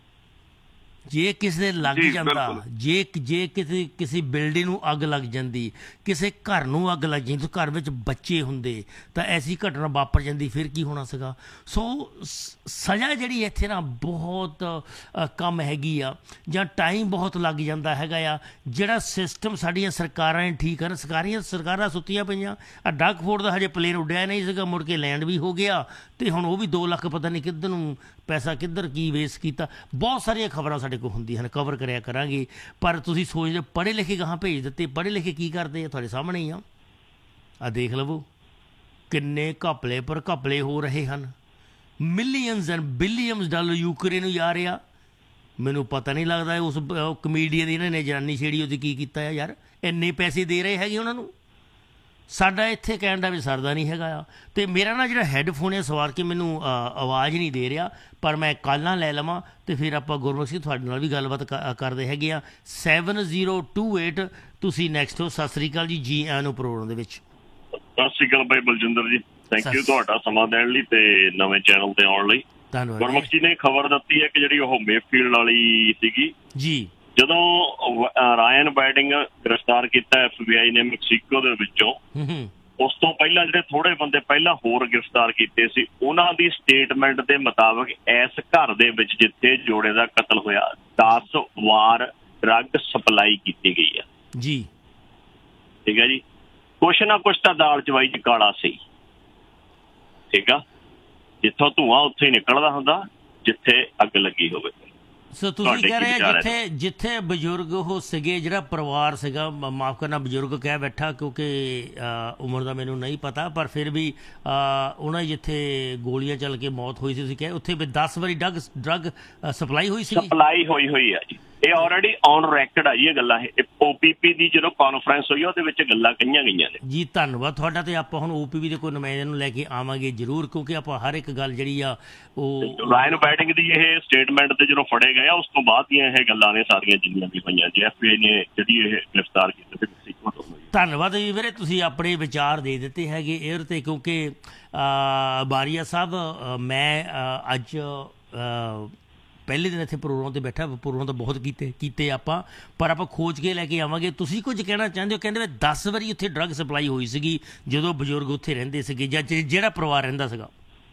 S1: ਜੇ ਕਿਸੇ ਦੇ ਲੱਗ ਜਾਂਦਾ, ਜੇ ਕਿਸੇ ਬਿਲਡਿੰਗ ਨੂੰ ਅੱਗ ਲੱਗ ਜਾਂਦੀ, ਕਿਸੇ ਘਰ ਨੂੰ ਅੱਗ ਲੱਗ ਜਾਂਦੀ, ਘਰ ਵਿੱਚ ਬੱਚੇ ਹੁੰਦੇ ਤਾਂ ਐਸੀ ਘਟਨਾ ਵਾਪਰ ਜਾਂਦੀ, ਫਿਰ ਕੀ ਹੋਣਾ ਸੀਗਾ। ਸੋ ਸਜ਼ਾ ਜਿਹੜੀ ਇੱਥੇ ਨਾ ਬਹੁਤ ਕਮ ਹੈਗੀ ਆ, ਜਾਂ ਟਾਈਮ ਬਹੁਤ ਲੱਗ ਜਾਂਦਾ ਹੈਗਾ ਆ। ਜਿਹੜਾ ਸਿਸਟਮ ਸਾਡੀਆਂ ਸਰਕਾਰਾਂ ਨੇ ਠੀਕ ਕਰਨ, ਸਰਕਾਰਾਂ ਸੁੱਤੀਆਂ ਪਈਆਂ। ਡੱਗ ਫੋਰਡ ਦਾ ਹਜੇ ਪਲੇਨ ਉੱਡਿਆ ਨਹੀਂ ਸੀਗਾ, ਮੁੜ ਕੇ ਲੈਂਡ ਵੀ ਹੋ ਗਿਆ, ਅਤੇ ਹੁਣ ਉਹ ਵੀ 2 ਲੱਖ ਪਤਾ ਨਹੀਂ ਕਿੱਧਰ ਨੂੰ ਪੈਸਾ ਕਿੱਧਰ ਕੀ ਵੇਸਟ ਕੀਤਾ। ਬਹੁਤ ਸਾਰੀਆਂ ਖਬਰਾਂ ਸਾਡੇ ਕੋਲ ਹੁੰਦੀਆਂ ਹਨ, ਕਵਰ ਕਰਿਆ ਕਰਾਂਗੇ। ਪਰ ਤੁਸੀਂ ਸੋਚਦੇ ਪੜ੍ਹੇ ਲਿਖੇ ਗਾਹਾਂ ਭੇਜ ਦਿੱਤੇ, ਪੜ੍ਹੇ ਲਿਖੇ ਕੀ ਕਰਦੇ ਆ, ਤੁਹਾਡੇ ਸਾਹਮਣੇ ਹੀ ਆ ਦੇਖ ਲਵੋ ਕਿੰਨੇ ਘਪਲੇ ਪਰ ਘਪਲੇ ਹੋ ਰਹੇ ਹਨ। Millions and billions dollar Ukraine ਨੂੰ ਜਾ ਰਿਹਾ। ਮੈਨੂੰ ਪਤਾ ਨਹੀਂ ਲੱਗਦਾ ਉਸ ਕਮੇਡੀਅਨ ਦੀ ਇਹਨਾਂ ਨੇ ਜਨਾਨੀ ਛੇੜੀ, ਉਹਦੀ ਕੀ ਕੀਤਾ ਆ ਯਾਰ। ਇੰਨੇ ਪੈਸੇ ਦੇ ਰਹੇ ਹੈਗੇ ਉਹਨਾਂ ਨੂੰ। ਸਾਡਾ ਇੱਥੇ ਕਹਿਣ ਦਾ ਵੀ ਸਰਦਾ ਨਹੀਂ ਹੈਗਾ ਆ। ਅਤੇ ਮੇਰਾ ਨਾ ਜਿਹੜਾ ਹੈੱਡਫੋਨ ਹੈ ਸਵਾਰ ਕੇ ਮੈਨੂੰ ਆਵਾਜ਼ ਨਹੀਂ ਦੇ ਰਿਹਾ, ਪਰ ਮੈਂ ਕੱਲ੍ਹ ਨਾ ਲੈ ਲਵਾਂ ਅਤੇ ਫਿਰ ਆਪਾਂ ਗੁਰਮੁਖ ਸਿੰਘ ਤੁਹਾਡੇ ਨਾਲ ਵੀ ਗੱਲਬਾਤ ਕਰਦੇ ਹੈਗੇ ਆ। 7028 ਤੁਸੀਂ ਨੈਕਸਟ ਹੋ। ਸਤਿ ਸ਼੍ਰੀ ਅਕਾਲ ਜੀ ਆਇਆਂ ਨੂੰ ਪ੍ਰੋਗਰਾਮ ਦੇ ਵਿੱਚ।
S11: ਸਤਿ ਸ਼੍ਰੀ ਅਕਾਲ ਭਾਈ ਬਲਜਿੰਦਰ ਜੀ, ਥੈਂਕ ਯੂ ਤੁਹਾਡਾ ਸਮਾਂ ਦੇਣ ਲਈ ਤੇ ਨਵੇਂ ਚੈਨਲ ਤੇ ਆਉਣ ਲਈ।
S1: ਧੰਨਵਾਦ।
S11: ਗੁਰਮੁਖ ਜੀ ਨੇ ਖਬਰ ਦਿੱਤੀ ਹੈ ਕਿ ਜਿਹੜੀ ਉਹ ਮੇਫੀਲਡ ਵਾਲੀ ਸੀਗੀ
S1: ਜੀ,
S11: ਜਦੋਂ ਰਾਇਨ ਬਾਈਡਿੰਗ ਗ੍ਰਿਫਤਾਰ ਕੀਤਾ FBI ਨੇ ਮੈਕਸੀਕੋ ਦੇ ਵਿੱਚੋਂ, ਉਸ ਤੋਂ ਪਹਿਲਾਂ ਜਿਹੜੇ ਥੋੜੇ ਬੰਦੇ ਪਹਿਲਾਂ ਹੋਰ ਗ੍ਰਿਫਤਾਰ ਕੀਤੇ ਸੀ, ਉਹਨਾਂ ਦੀ ਸਟੇਟਮੈਂਟ ਦੇ ਮੁਤਾਬਕ ਇਸ ਘਰ ਦੇ ਵਿੱਚ ਜਿੱਥੇ ਜੋੜੇ ਦਾ ਕਤਲ ਹੋਇਆ 10 ਵਾਰ ਡਰੱਗ ਸਪਲਾਈ ਕੀਤੀ ਗਈ ਹੈ ਜੀ। ਠੀਕ ਹੈ ਜੀ, ਕੁਛ ਨਾ ਕੁਛ ਤਾਂ ਦਾਲ ਚਵਾਈ ਚ ਕਾਲਾ ਸੀ। ਠੀਕ ਆ, ਜਿੱਥੋਂ ਧੂੰਆਂ ਉੱਥੇ ਹੀ ਨਿਕਲਦਾ ਹੁੰਦਾ ਜਿੱਥੇ ਅੱਗ ਲੱਗੀ ਹੋਵੇ। ਸੋ ਤੁਸੀਂ ਕਹਿ ਰਹੇ
S1: ਜਿੱਥੇ ਬਜ਼ੁਰਗ ਉਹ ਸੀਗੇ, ਜਿਹੜਾ ਪਰਿਵਾਰ ਸੀਗਾ, ਮਾਫ਼ ਕਰਨਾ ਬਜ਼ੁਰਗ ਕਹਿ ਬੈਠਾ ਕਿਉਂਕਿ ਉਮਰ ਦਾ ਮੈਨੂੰ ਨਹੀਂ ਪਤਾ, ਪਰ ਫਿਰ ਵੀ ਉਹਨਾਂ ਜਿੱਥੇ ਗੋਲੀਆਂ ਚੱਲ ਕੇ ਮੌਤ ਹੋਈ ਸੀ, ਤੁਸੀਂ ਕਹੇ ਉੱਥੇ 10 ਵਾਰੀ ਡਰੱਗ ਸਪਲਾਈ ਹੋਈ ਸੀ।
S11: ਸਪਲਾਈ ਹੋਈ ਆ ਜੀ, ਇਹ ਆਲਰੇਡੀ ਔਨ ਰੈਕਡ ਆ ਜੀ ਇਹ ਗੱਲਾਂ। ਇਹ OPP ਦੀ ਜਦੋਂ ਕਾਨਫਰੰਸ ਹੋਈ ਉਹਦੇ ਵਿੱਚ ਗੱਲਾਂ ਕਹੀਆਂ ਗਈਆਂ ਨੇ
S1: ਜੀ। ਧੰਨਵਾਦ ਤੁਹਾਡਾ। ਤੇ ਆਪਾਂ ਹੁਣ OPP ਦੇ ਕੋਈ ਨੁਮਾਇੰਦੇ ਨੂੰ ਲੈ ਕੇ ਆਵਾਂਗੇ ਜ਼ਰੂਰ, ਕਿਉਂਕਿ ਆਪਾਂ ਹਰ ਇੱਕ ਗੱਲ ਜਿਹੜੀ ਆ ਉਹ
S11: ਰਾਇਨ ਬਾਈਡਿੰਗ ਦੀ ਇਹ ਸਟੇਟਮੈਂਟ ਤੇ ਜਦੋਂ ਫੜੇ ਗਏ ਆ ਉਸ ਤੋਂ ਬਾਅਦ ਦੀਆਂ ਇਹ ਗੱਲਾਂ ਨੇ ਸਾਰੀਆਂ ਜਿੰਨੀਆਂ ਵੀ ਹੋਈਆਂ ਜੀ। FBI ਨੇ ਜਿਹੜੀ ਇਹ ਗ੍ਰਿਫਤਾਰ ਕੀਤੀ ਸੀ।
S1: ਧੰਨਵਾਦ ਜੀ ਵੀਰੇ, ਤੁਸੀਂ ਆਪਣੇ ਵਿਚਾਰ ਦੇ ਦਿੱਤੇ ਹੈਗੇ ਏਅਰ 'ਤੇ, ਕਿਉਂਕਿ ਬਾਰੀਆ ਸਾਹਿਬ ਮੈਂ ਅੱਜ ਪਹਿਲੇ ਦਿਨ ਇੱਥੇ ਪ੍ਰੋਗਰਾਮ 'ਤੇ ਬੈਠਾ, ਪ੍ਰੋਗਰਾਮ ਤਾਂ ਬਹੁਤ ਕੀਤੇ ਆਪਾਂ, ਪਰ ਆਪਾਂ ਖੋਜ ਕੇ ਲੈ ਕੇ ਆਵਾਂਗੇ। ਤੁਸੀਂ ਕੁਝ ਕਹਿਣਾ ਚਾਹੁੰਦੇ ਹੋ? ਕਹਿੰਦੇ 10 ਵਾਰੀ ਉੱਥੇ ਡਰੱਗ ਸਪਲਾਈ ਹੋਈ ਸੀਗੀ ਜਦੋਂ ਬਜ਼ੁਰਗ ਉੱਥੇ ਰਹਿੰਦੇ ਸੀਗੇ ਜਾਂ ਜਿਹੜਾ ਪਰਿਵਾਰ ਰਹਿੰਦਾ ਸੀਗਾ।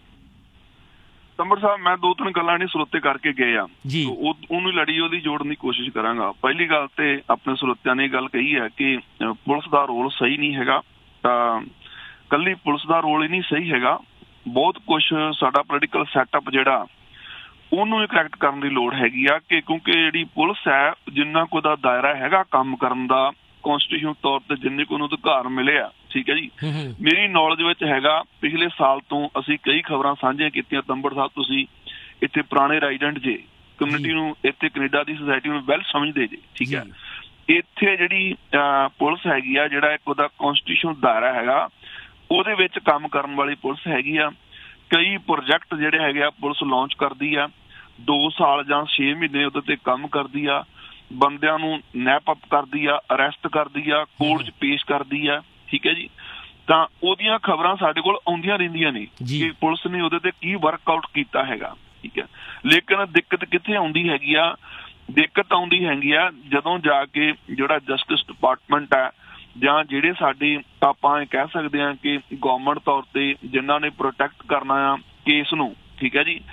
S7: ਤੰਬਰ ਸਾਹਿਬ, ਮੈਂ 2-3 ਗੱਲਾਂ ਨਹੀਂ ਸਰੋਤੇ ਕਰਕੇ ਗਏ ਆ ਜੀ, ਉਹਨੂੰ ਲੜੀ ਉਹਦੀ ਜੋੜਨ ਦੀ ਕੋਸ਼ਿਸ਼ ਕਰਾਂਗਾ। ਪਹਿਲੀ ਗੱਲ ਤੇ ਆਪਣੇ ਸਰੋਤਿਆਂ ਨੇ ਇਹ ਗੱਲ ਕਹੀ ਹੈ ਕਿ ਪੁਲਿਸ ਦਾ ਰੋਲ ਸਹੀ ਨਹੀਂ ਹੈਗਾ। ਤਾਂ ਕੱਲੀ ਪੁਲਿਸ ਦਾ ਰੋਲ ਹੀ ਨਹੀਂ ਸਹੀ ਹੈਗਾ, ਬਹੁਤ ਕੁਛ ਸਾਡਾ ਪੋਲੀਟੀਕਲ ਸੈਟਅਪ ਜਿਹੜਾ ਉਹਨੂੰ ਵੀ ਕਰੈਕਟ ਕਰਨ ਦੀ ਲੋੜ ਹੈਗੀ ਆ। ਕਿ ਕਿਉਂਕਿ ਜਿਹੜੀ ਪੁਲਿਸ ਹੈ, ਜਿੰਨਾ ਕੁ ਦਾ ਦਾਇਰਾ ਹੈਗਾ ਕੰਮ ਕਰਨ ਦਾ ਕੌਂਸਟੀਟਿਊਸ਼ਨ ਤੌਰ ਤੇ ਜਿੰਨੇ ਕੁ ਉਹਨੂੰ ਅਧਿਕਾਰ ਮਿਲੇ ਆ, ਠੀਕ ਹੈ ਜੀ, ਮੇਰੀ ਨੌਲੇਜ ਵਿੱਚ ਹੈਗਾ। ਪਿਛਲੇ ਸਾਲ ਤੋਂ ਅਸੀਂ ਕਈ ਖਬਰਾਂ ਸਾਂਝੀਆਂ ਕੀਤੀਆਂ। ਤੰਬੜ ਸਾਹਿਬ, ਤੁਸੀਂ ਇੱਥੇ ਪੁਰਾਣੇ ਰੈਜ਼ੀਡੈਂਟ ਜੇ, ਕਮਿਊਨਿਟੀ ਨੂੰ, ਇੱਥੇ ਕੈਨੇਡਾ ਦੀ ਸੁਸਾਇਟੀ ਨੂੰ ਵੈਲ ਸਮਝਦੇ ਜੇ, ਠੀਕ ਹੈ। ਇੱਥੇ ਜਿਹੜੀ ਪੁਲਿਸ ਹੈਗੀ ਆ, ਜਿਹੜਾ ਇੱਕ ਉਹਦਾ ਕੌਂਸਟੀਟਿਊਸ਼ਨ ਦਾਇਰਾ ਹੈਗਾ, ਉਹਦੇ ਵਿੱਚ ਕੰਮ ਕਰਨ ਵਾਲੀ ਪੁਲਿਸ ਹੈਗੀ ਆ। ਕਈ ਪ੍ਰੋਜੈਕਟ ਜਿਹੜੇ ਹੈਗੇ ਆ ਪੁਲਿਸ ਲਾਂਚ ਕਰਦੀ ਆ, 2 ਸਾਲ ਜਾਂ 6 ਮਹੀਨੇ ਉਹਦੇ ਤੇ ਕੰਮ ਕਰਦੀ ਆ, ਬੰਦਿਆਂ ਨੂੰ ਨੈਪ ਅਪ ਕਰਦੀ ਆ, ਅਰੈਸਟ ਕਰਦੀ ਆ, ਕੋਰਟ 'ਚ ਪੇਸ਼ ਕਰਦੀ ਆ, ਠੀਕ ਹੈ ਜੀ। ਤਾਂ ਉਹਦੀਆਂ ਖਬਰਾਂ ਸਾਡੇ ਕੋਲ ਆਉਂਦੀਆਂ ਰਹਿੰਦੀਆਂ ਨੇ ਕਿ ਪੁਲਿਸ ਨੇ ਉਹਦੇ ਤੇ ਕੀ ਵਰਕਆਊਟ ਕੀਤਾ ਹੈਗਾ, ਠੀਕ ਹੈ। ਲੇਕਿਨ ਦਿੱਕਤ ਕਿੱਥੇ ਆਉਂਦੀ ਹੈਗੀ ਆ ਦਿੱਕਤ ਆਉਂਦੀ ਹੈਗੀ ਆ ਜਦੋਂ ਜਾ ਕੇ ਜਿਹੜਾ ਜਸਟਿਸ ਡਿਪਾਰਟਮੈਂਟ ਹੈ ਜਾਂ ਜਿਹੜੇ ਸਾਡੇ ਆਪਾਂ ਇਹ ਕਹਿ ਸਕਦੇ ਹਾਂ ਕਿ ਗੌਰਮੈਂਟ ਤੌਰ ਤੇ ਜਿਨ੍ਹਾਂ ਨੇ ਪ੍ਰੋਟੈਕਟ ਕਰਨਾ ਆ ਕੇਸ ਨੂੰ, ਠੀਕ ਹੈ ਜੀ,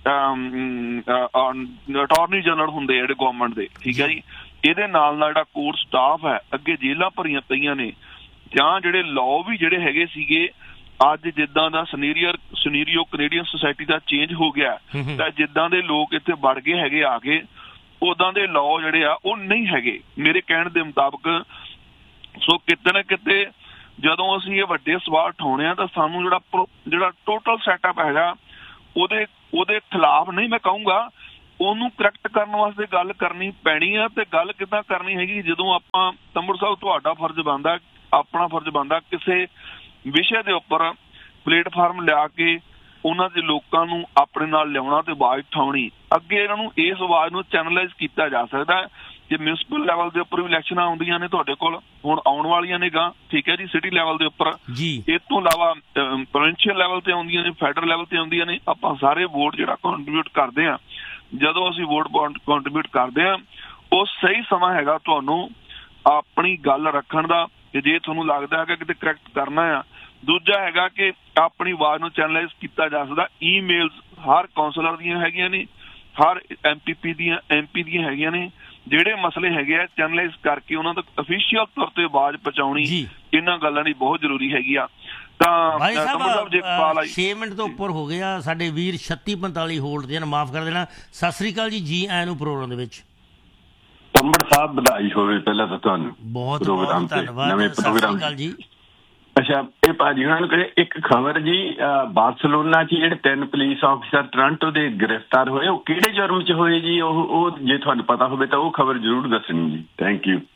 S7: ਅਟਾਰਨੀ ਜਨਰਲ ਹੁੰਦੇ ਜਿਹੜੇ ਗੌਰਮੈਂਟ ਦੇ, ਠੀਕ ਹੈ ਜੀ, ਇਹਦੇ ਨਾਲ ਜਿਹੜਾ ਕੋਰਟ ਸਟਾਫ ਹੈ, ਅੱਗੇ ਜੇਲ੍ਹਾਂ ਭਰੀਆਂ ਪਈਆਂ ਨੇ, ਜਾਂ ਜਿਹੜੇ ਲਾਅ ਵੀ ਜਿਹੜੇ ਹੈਗੇ ਸੀਗੇ, ਅੱਜ ਜਿੱਦਾਂ ਦਾ ਸਿਨੇਰੀਓ ਕੈਨੇਡੀਅਨ ਸੋਸਾਇਟੀ ਦਾ ਚੇਂਜ ਹੋ ਗਿਆ ਤਾਂ ਜਿੱਦਾਂ ਦੇ ਲੋਕ ਇੱਥੇ ਵੜ ਗਏ ਹੈਗੇ ਆ ਕੇ, ਉਦਾਂ ਦੇ ਲਾਅ ਜਿਹੜੇ ਆ ਉਹ ਨਹੀਂ ਹੈਗੇ ਮੇਰੇ ਕਹਿਣ ਦੇ ਮੁਤਾਬਕ। ਸੋ ਕਿਤੇ ਨਾ ਕਿਤੇ ਜਦੋਂ ਅਸੀਂ ਇਹ ਵੱਡੇ ਸਵਾਲ ਉਠਾਉਣੇ ਆ ਤਾਂ ਸਾਨੂੰ ਜਿਹੜਾ ਟੋਟਲ ਸੈਟਅਪ ਹੈਗਾ ਉਹਦੇ ਖਿਲਾਫ ਨਹੀਂ ਮੈਂ ਕਹੂੰਗਾ, ਉਹਨੂੰ ਕਰੈਕਟ ਕਰਨ ਵਾਸਤੇ ਗੱਲ ਕਰਨੀ ਪੈਣੀ ਆ। ਤੇ ਗੱਲ ਕਿੱਦਾਂ ਕਰਨੀ ਹੈਗੀ, ਜਦੋਂ ਆਪਾਂ ਤੰਬੜ ਸਾਹਿਬ ਤੁਹਾਡਾ ਫਰਜ਼ ਬਣਦਾ, ਆਪਣਾ ਫਰਜ਼ ਬਣਦਾ ਕਿਸੇ ਵਿਸ਼ੇ ਦੇ ਉੱਪਰ ਪਲੇਟਫਾਰਮ ਲਿਆ ਕੇ ਉਹਨਾਂ ਦੇ ਲੋਕਾਂ ਨੂੰ ਆਪਣੇ ਨਾਲ ਲਿਆਉਣਾ ਤੇ ਆਵਾਜ਼ ਉਠਾਉਣੀ। ਅੱਗੇ ਇਹਨਾਂ ਨੂੰ ਇਸ ਆਵਾਜ਼ ਨੂੰ ਚੈਨਲਾਈਜ਼ ਕੀਤਾ ਜਾ ਸਕਦਾ ਹੈ ਕਿ ਮਿਊਨਿਸਪਲ ਲੈਵਲ ਦੇ ਉੱਪਰ ਵੀ ਇਲੈਕਸ਼ਨਾਂ ਆਉਂਦੀਆਂ ਨੇ ਤੁਹਾਡੇ ਕੋਲ, ਹੁਣ ਆਉਣ ਵਾਲੀਆਂ ਨੇ ਗਾ, ਠੀਕ ਹੈ ਜੀ, ਸਿਟੀ ਲੈਵਲ ਦੇ ਉੱਪਰ, ਇਸ ਤੋਂ ਇਲਾਵਾ ਪ੍ਰੋਵਿੰਸ਼ੀਅਲ ਲੈਵਲ ਤੇ ਆਉਂਦੀਆਂ ਨੇ, ਫੈਡਰਲ ਲੈਵਲ ਤੇ ਆਉਂਦੀਆਂ ਨੇ। ਆਪਾਂ ਸਾਰੇ ਵੋਟ ਜਿਹੜਾ ਕੰਟਰੀਬਿਊਟ ਕਰਦੇ ਹਾਂ, ਜਦੋਂ ਅਸੀਂ ਵੋਟ ਕੰਟਰੀਬਿਊਟ ਕਰਦੇ ਹਾਂ ਉਹ ਸਹੀ ਸਮਾਂ ਹੈਗਾ ਤੁਹਾਨੂੰ ਆਪਣੀ ਗੱਲ ਰੱਖਣ ਦਾ, ਕਿ ਜੇ ਤੁਹਾਨੂੰ ਲੱਗਦਾ ਹੈਗਾ ਕਿਤੇ ਕਰੈਕਟ ਕਰਨਾ ਆ। ਦੂਜਾ ਹੈਗਾ ਕਿ ਆਪਣੀ ਆਵਾਜ਼ ਨੂੰ ਚੈਨਲਾਈਜ਼ ਕੀਤਾ ਜਾ ਸਕਦਾ। ਈਮੇਲਸ ਹਰ ਕਾਉਂਸਲਰ ਦੀਆਂ ਹੈਗੀਆਂ ਨੇ, ਹਰ MP ਦੀਆਂ ਹੈਗੀਆਂ ਨੇ, ਜਿਹੜੇ ਮਸਲੇ ਹੈਗੇ ਆ ਚੈਨਲਾਈਜ਼ ਕਰਕੇ ਉਹਨਾਂ ਤੱਕ ਅਫੀਸ਼ੀਅਲ ਤੌਰ ਤੇ ਆਵਾਜ਼ ਪਹੁੰਚਾਉਣੀ, ਇਹਨਾਂ ਗੱਲਾਂ ਦੀ ਬਹੁਤ ਜ਼ਰੂਰੀ ਹੈਗੀ ਆ। ਤਾਂ
S1: ਭਾਈ ਸਾਹਿਬ 6 ਮਿੰਟ ਤੋਂ ਉੱਪਰ ਹੋ ਗਿਆ, ਸਾਡੇ ਵੀਰ 3645 ਹੋਲਡ ਤੇ, ਮਾਫ ਕਰ ਦੇਣਾ। ਸਤਿ ਸ੍ਰੀ ਅਕਾਲ ਜੀ ਆਇਆਂ ਨੂੰ ਪ੍ਰੋਗਰਾਮ ਦੇ ਵਿੱਚ।
S12: ਤੰਬੜ ਸਾਹਿਬ ਵਧਾਈ ਹੋਵੇ ਪਹਿਲਾਂ ਤਾਂ ਤੁਹਾਨੂੰ,
S1: ਬਹੁਤ ਬਹੁਤ ਧੰਨਵਾਦ। ਸਤਿ ਸ੍ਰੀ ਅਕਾਲ ਜੀ।
S12: ਅੱਛਾ, ਇਹ ਭਾਜੀ ਉਹਨਾਂ ਨੂੰ ਕਹੇ ਇੱਕ ਖਬਰ ਜੀ, ਬਾਰਸਲੋਨਾ 'ਚ ਜਿਹੜੇ 3 ਪੁਲਿਸ ਆਫਿਸਰ ਟੋਰਾਂਟੋ ਦੇ ਗ੍ਰਿਫਤਾਰ ਹੋਏ, ਉਹ ਕਿਹੜੇ ਜੁਰਮ 'ਚ ਹੋਏ ਜੀ? ਉਹ ਜੇ ਤੁਹਾਨੂੰ ਪਤਾ ਹੋਵੇ ਤਾਂ ਉਹ ਖਬਰ ਜ਼ਰੂਰ ਦੱਸਣੀ ਜੀ। Thank you.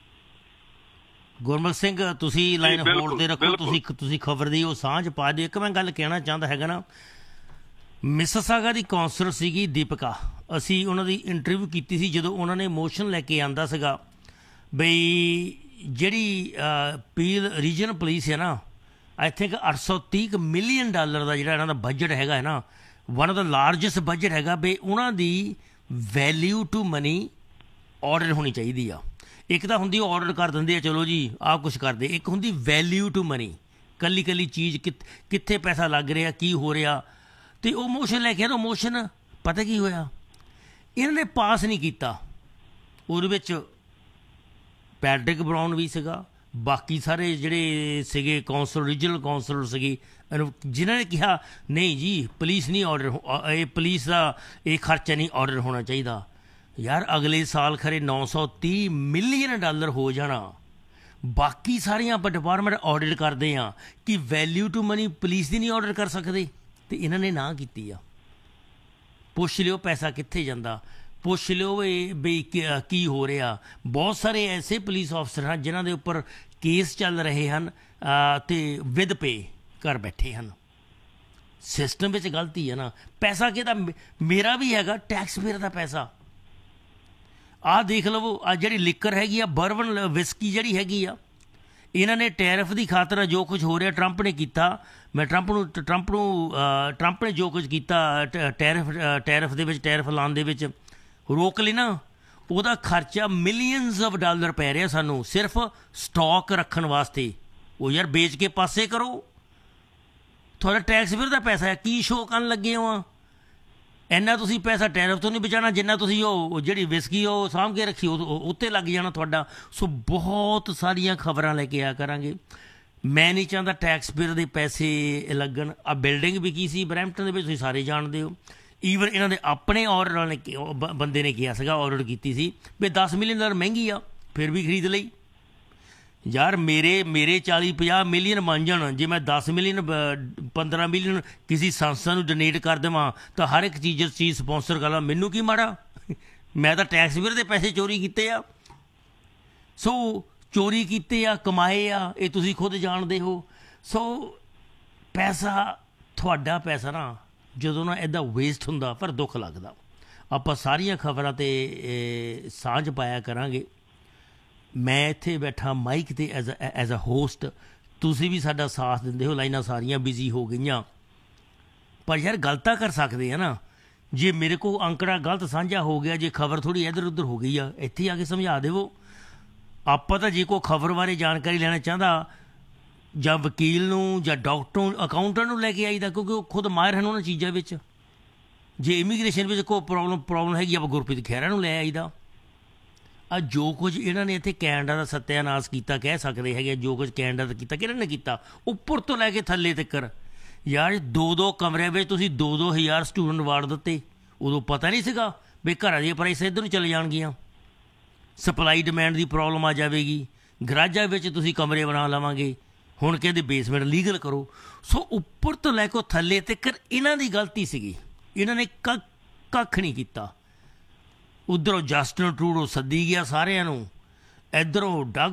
S1: ਗੁਰਮੁਖ ਸਿੰਘ, ਤੁਸੀਂ ਲਾਈਨ ਹੋਲਡ ਤੇ ਰੱਖੋ, ਤੁਸੀਂ ਖਬਰ ਦੀ ਉਹ ਸਾਂਝ ਪਾ ਦਿਓ। ਇੱਕ ਮੈਂ ਗੱਲ ਕਹਿਣਾ ਚਾਹੁੰਦਾ ਹੈਗਾ ਨਾ, ਮਿਸਿਸਾਗਾ ਦੀ ਕੌਂਸਲਰ ਸੀਗੀ ਦੀਪਿਕਾ, ਅਸੀਂ ਉਹਨਾਂ ਦੀ ਇੰਟਰਵਿਊ ਕੀਤੀ ਸੀ ਜਦੋਂ ਉਹਨਾਂ ਨੇ ਮੋਸ਼ਨ ਲੈ ਕੇ ਆਂਦਾ ਸੀਗਾ ਬਈ ਜਿਹੜੀ ਪੀਲ ਰੀਜਨਲ ਪੁਲਿਸ ਹੈ ਨਾ, ਆਈ ਥਿੰਕ $830 ਮਿਲੀਅਨ ਦਾ ਜਿਹੜਾ ਇਹਨਾਂ ਦਾ ਬਜਟ ਹੈਗਾ ਹੈ ਨਾ, one of the largest budget ਹੈਗਾ ਬਈ, ਉਹਨਾਂ ਦੀ ਵੈਲਿਊ ਟੂ ਮਨੀ ਆਰਡਰ ਹੋਣੀ ਚਾਹੀਦੀ ਆ। ਇੱਕ ਤਾਂ ਹੁੰਦੀ ਆਰਡਰ ਕਰ ਦਿੰਦੇ ਆ, ਚਲੋ ਜੀ ਆਹ ਕੁਛ ਕਰਦੇ, ਇੱਕ ਹੁੰਦੀ ਵੈਲਿਊ ਟੂ ਮਨੀ, ਕੱਲੀ ਚੀਜ਼ ਕਿੱਥੇ ਪੈਸਾ ਲੱਗ ਰਿਹਾ, ਕੀ ਹੋ ਰਿਹਾ। ਤੇ ਉਹ ਮੋਸ਼ਨ ਲੈ ਕੇ ਆਇਆ, ਮੋਸ਼ਨ ਪਤਾ ਕੀ ਹੋਇਆ, ਇਹਨਾਂ ਨੇ ਪਾਸ ਨਹੀਂ ਕੀਤਾ। ਉਹਦੇ ਵਿੱਚ ਪੈਟਰਿਕ ਬਰਾਊਨ ਵੀ ਸੀਗਾ, ਬਾਕੀ ਸਾਰੇ ਜਿਹੜੇ ਸੀਗੇ ਕੌਂਸਲਰ, ਰੀਜਨਲ ਕੌਂਸਲਰ ਸੀਗੇ, ਜਿਨ੍ਹਾਂ ਨੇ ਕਿਹਾ ਨਹੀਂ ਜੀ ਪੁਲਿਸ ਨਹੀਂ ਆਰਡਰ, ਇਹ ਪੁਲਿਸ ਦਾ ਇਹ ਖਰਚਾ ਨਹੀਂ ਆਰਡਰ ਹੋਣਾ ਚਾਹੀਦਾ। ਯਾਰ ਅਗਲੇ ਸਾਲ ਖਰੇ $930 ਮਿਲੀਅਨ ਹੋ ਜਾਣਾ, ਬਾਕੀ ਸਾਰੀਆਂ ਆਪਾਂ ਡਿਪਾਰਟਮੈਂਟ ਆਡਿਟ ਕਰਦੇ ਹਾਂ ਕਿ ਵੈਲਿਊ ਟੂ ਮਨੀ ਪੁਲਿਸ ਦੀ ਨਹੀਂ ਆਰਡਰ ਕਰ ਸਕਦੇ, ਤੇ ਇਹਨਾਂ ਨੇ ਨਾ ਕੀਤੀ ਆ। ਪੁੱਛ ਲਿਓ ਪੈਸਾ ਕਿੱਥੇ ਜਾਂਦਾ, ਪੁੱਛ ਲਿਓ ਬਈ ਕੀ ਹੋ ਰਿਹਾ। ਬਹੁਤ ਸਾਰੇ ਐਸੇ ਪੁਲਿਸ ਅਫਸਰ ਹਨ ਜਿਨ੍ਹਾਂ ਦੇ ਉੱਪਰ ਕੇਸ ਚੱਲ ਰਹੇ ਹਨ ਅਤੇ ਵਿਦ ਪੇ ਘਰ ਬੈਠੇ ਹਨ। ਸਿਸਟਮ ਵਿੱਚ ਗਲਤੀ ਹੈ ਨਾ। ਪੈਸਾ ਕਿਹਦਾ? ਮੇਰਾ ਵੀ ਹੈਗਾ, ਟੈਕਸ ਪੇਅਰ ਦਾ ਪੈਸਾ। ਆਹ ਦੇਖ ਲਵੋ, ਆਹ ਜਿਹੜੀ ਲਿਕਰ ਹੈਗੀ ਆ, ਬਰਬਨ ਵਿਸਕੀ ਜਿਹੜੀ ਹੈਗੀ ਆ, ਇਹਨਾਂ ਨੇ ਟੈਰਿਫ ਦੀ ਖਾਤਰ ਜੋ ਕੁਝ ਹੋ ਰਿਹਾ ਟਰੰਪ ਨੇ ਕੀਤਾ। ਮੈਂ ਟਰੰਪ ਨੇ ਜੋ ਕੁਝ ਕੀਤਾ ਟੈਰਿਫ ਦੇ ਵਿੱਚ, ਟੈਰਿਫ ਲਾਉਣ ਦੇ ਵਿੱਚ ਰੋਕ ਲਈ ਨਾ, ਉਹਦਾ ਖਰਚਾ ਮਿਲੀਅਨਸ ਆਫ ਡਾਲਰ ਪੈ ਰਿਹਾ ਸਾਨੂੰ ਸਿਰਫ ਸਟਾਕ ਰੱਖਣ ਵਾਸਤੇ। ਉਹ ਯਾਰ ਵੇਚ ਕੇ ਪਾਸੇ ਕਰੋ, ਤੁਹਾਡਾ ਟੈਕਸ ਪੇਅਰ ਦਾ ਪੈਸਾ ਹੈ, ਕੀ ਸ਼ੋਅ ਕਰਨ ਲੱਗੇ ਹੋ ਆ? ਇੰਨਾ ਤੁਸੀਂ ਪੈਸਾ ਟੈਰਿਫ ਤੋਂ ਨਹੀਂ ਬਚਾਉਣਾ ਜਿੰਨਾ ਤੁਸੀਂ ਉਹ ਜਿਹੜੀ ਵਿਸਕੀ ਉਹ ਸਾਂਭ ਕੇ ਰੱਖੀ ਉੱਤੇ ਲੱਗ ਜਾਣਾ ਤੁਹਾਡਾ। ਸੋ ਬਹੁਤ ਸਾਰੀਆਂ ਖਬਰਾਂ ਲੈ ਕੇ ਆਇਆ ਕਰਾਂਗੇ। ਮੈਂ ਨਹੀਂ ਚਾਹੁੰਦਾ ਟੈਕਸ ਪੇਅਰ ਦੇ ਪੈਸੇ ਲੱਗਣ। ਆ ਬਿਲਡਿੰਗ ਵੀ ਕੀ ਸੀ ਬਰੈਂਪਟਨ ਦੇ ਵਿੱਚ, ਤੁਸੀਂ ਸਾਰੇ ਜਾਣਦੇ ਹੋ। ਈਵਨ ਇਹਨਾਂ ਦੇ ਆਪਣੇ ਆਰਡਰ ਨੇ ਬੰਦੇ ਨੇ ਕਿਹਾ ਸੀਗਾ, ਆਰਡਰ ਕੀਤੀ ਸੀ ਵੀ $10 ਮਿਲੀਅਨ ਮਹਿੰਗੀ ਆ, ਫਿਰ ਵੀ ਖਰੀਦ ਲਈ। ਯਾਰ ਮੇਰੇ 40-50 ਮਿਲੀਅਨ ਬਣ ਜਾਣ, ਜੇ ਮੈਂ 10 ਮਿਲੀਅਨ 15 ਮਿਲੀਅਨ ਕਿਸੇ ਸੰਸਥਾ ਨੂੰ ਡੋਨੇਟ ਕਰ ਦੇਵਾਂ ਤਾਂ ਹਰ ਇੱਕ ਚੀਜ਼ ਸਪੋਂਸਰ ਕਰ ਲਾਂ, ਮੈਨੂੰ ਕੀ ਮਾੜਾ? ਮੈਂ ਤਾਂ ਟੈਕਸ ਪੇਅਰ ਦੇ ਪੈਸੇ ਚੋਰੀ ਕੀਤੇ ਆ। ਸੋ ਚੋਰੀ ਕੀਤੇ ਆ, ਕਮਾਏ ਆ, ਇਹ ਤੁਸੀਂ ਖੁਦ ਜਾਣਦੇ ਹੋ। ਸੋ ਪੈਸਾ, ਤੁਹਾਡਾ ਪੈਸਾ ਨਾ ਜਦੋਂ ਨਾ ਇੱਦਾਂ ਵੇਸਟ ਹੁੰਦਾ ਪਰ ਦੁੱਖ ਲੱਗਦਾ। ਆਪਾਂ ਸਾਰੀਆਂ ਖਬਰਾਂ 'ਤੇ ਸਾਂਝ ਪਾਇਆ ਕਰਾਂਗੇ। ਮੈਂ ਇੱਥੇ ਬੈਠਾ ਮਾਈਕ 'ਤੇ ਐਜ਼ ਅ ਹੋਸਟ, ਤੁਸੀਂ ਵੀ ਸਾਡਾ ਸਾਥ ਦਿੰਦੇ ਹੋ। ਲਾਈਨਾਂ ਸਾਰੀਆਂ ਬਿਜ਼ੀ ਹੋ ਗਈਆਂ, ਪਰ ਯਾਰ ਗੱਲ ਤਾਂ ਕਰ ਸਕਦੇ ਆ ਨਾ ਜੇ ਮੇਰੇ ਕੋਲ ਅੰਕੜਾ ਗਲਤ ਸਾਂਝਾ ਹੋ ਗਿਆ, ਜੇ ਖਬਰ ਥੋੜ੍ਹੀ ਇੱਧਰ ਉੱਧਰ ਹੋ ਗਈ ਆ, ਇੱਥੇ ਆ ਕੇ ਸਮਝਾ ਦੇਵੋ। ਆਪਾਂ ਤਾਂ ਜੇ ਕੋਈ ਖਬਰ ਬਾਰੇ ਜਾਣਕਾਰੀ ਲੈਣਾ ਚਾਹੁੰਦਾ ਜਾਂ ਵਕੀਲ ਨੂੰ ਜਾਂ ਡਾਕਟਰ ਨੂੰ, ਅਕਾਊਂਟੈਂਟ ਨੂੰ ਲੈ ਕੇ ਆਈਦਾ, ਕਿਉਂਕਿ ਉਹ ਖੁਦ ਮਾਹਿਰ ਹਨ ਉਹਨਾਂ ਚੀਜ਼ਾਂ ਵਿੱਚ। ਜੇ ਇਮੀਗ੍ਰੇਸ਼ਨ ਵਿੱਚ ਕੋਈ ਪ੍ਰੋਬਲਮ ਹੈਗੀ, ਆਪਾਂ ਗੁਰਪ੍ਰੀਤ ਖਹਿਰਾ ਨੂੰ ਲੈ ਆਈਦਾ। ਆ ਜੋ ਕੁਝ ਇਹਨਾਂ ਨੇ ਇੱਥੇ ਕੈਨੇਡਾ ਦਾ ਸੱਤਿਆਨਾਸ਼ ਕੀਤਾ, ਕਹਿ ਸਕਦੇ ਹੈਗੇ ਜੋ ਕੁਝ ਕੈਨੇਡਾ ਦਾ ਕੀਤਾ, ਕਿਹਨਾਂ ਨੇ ਕੀਤਾ? ਉੱਪਰ ਤੋਂ ਲੈ ਕੇ ਥੱਲੇ ਤੱਕ ਯਾਰ। 2-2 ਕਮਰਿਆਂ ਵਿੱਚ ਤੁਸੀਂ 2-2 ਹਜ਼ਾਰ ਸਟੂਡੈਂਟ ਵਾੜ ਦਿੱਤੇ। ਉਦੋਂ ਪਤਾ ਨਹੀਂ ਸੀਗਾ ਵੀ ਘਰਾਂ ਦੀਆਂ ਪ੍ਰਾਈਸ ਇੱਧਰ ਨੂੰ ਚਲੇ ਜਾਣਗੀਆਂ, ਸਪਲਾਈ ਡਿਮਾਂਡ ਦੀ ਪ੍ਰੋਬਲਮ ਆ ਜਾਵੇਗੀ, ਗਰਾਜਾਂ ਵਿੱਚ ਤੁਸੀਂ ਕਮਰੇ ਬਣਾ ਲਵਾਂਗੇ। ਹੁਣ ਕਹਿੰਦੇ ਬੇਸਮੈਂਟ ਲੀਗਲ ਕਰੋ। ਸੋ ਉੱਪਰ ਤੋਂ ਲੈ ਕੇ ਥੱਲੇ ਤੱਕ ਇਹਨਾਂ ਦੀ ਗਲਤੀ ਸੀਗੀ, ਇਹਨਾਂ ਨੇ ਕੱਖ ਨਹੀਂ ਕੀਤਾ। ਉੱਧਰੋਂ ਜਸਟਿਨ ਟਰੂਡੋ ਸੱਦੀ ਗਿਆ ਸਾਰਿਆਂ ਨੂੰ, ਇੱਧਰੋਂ ਡਗ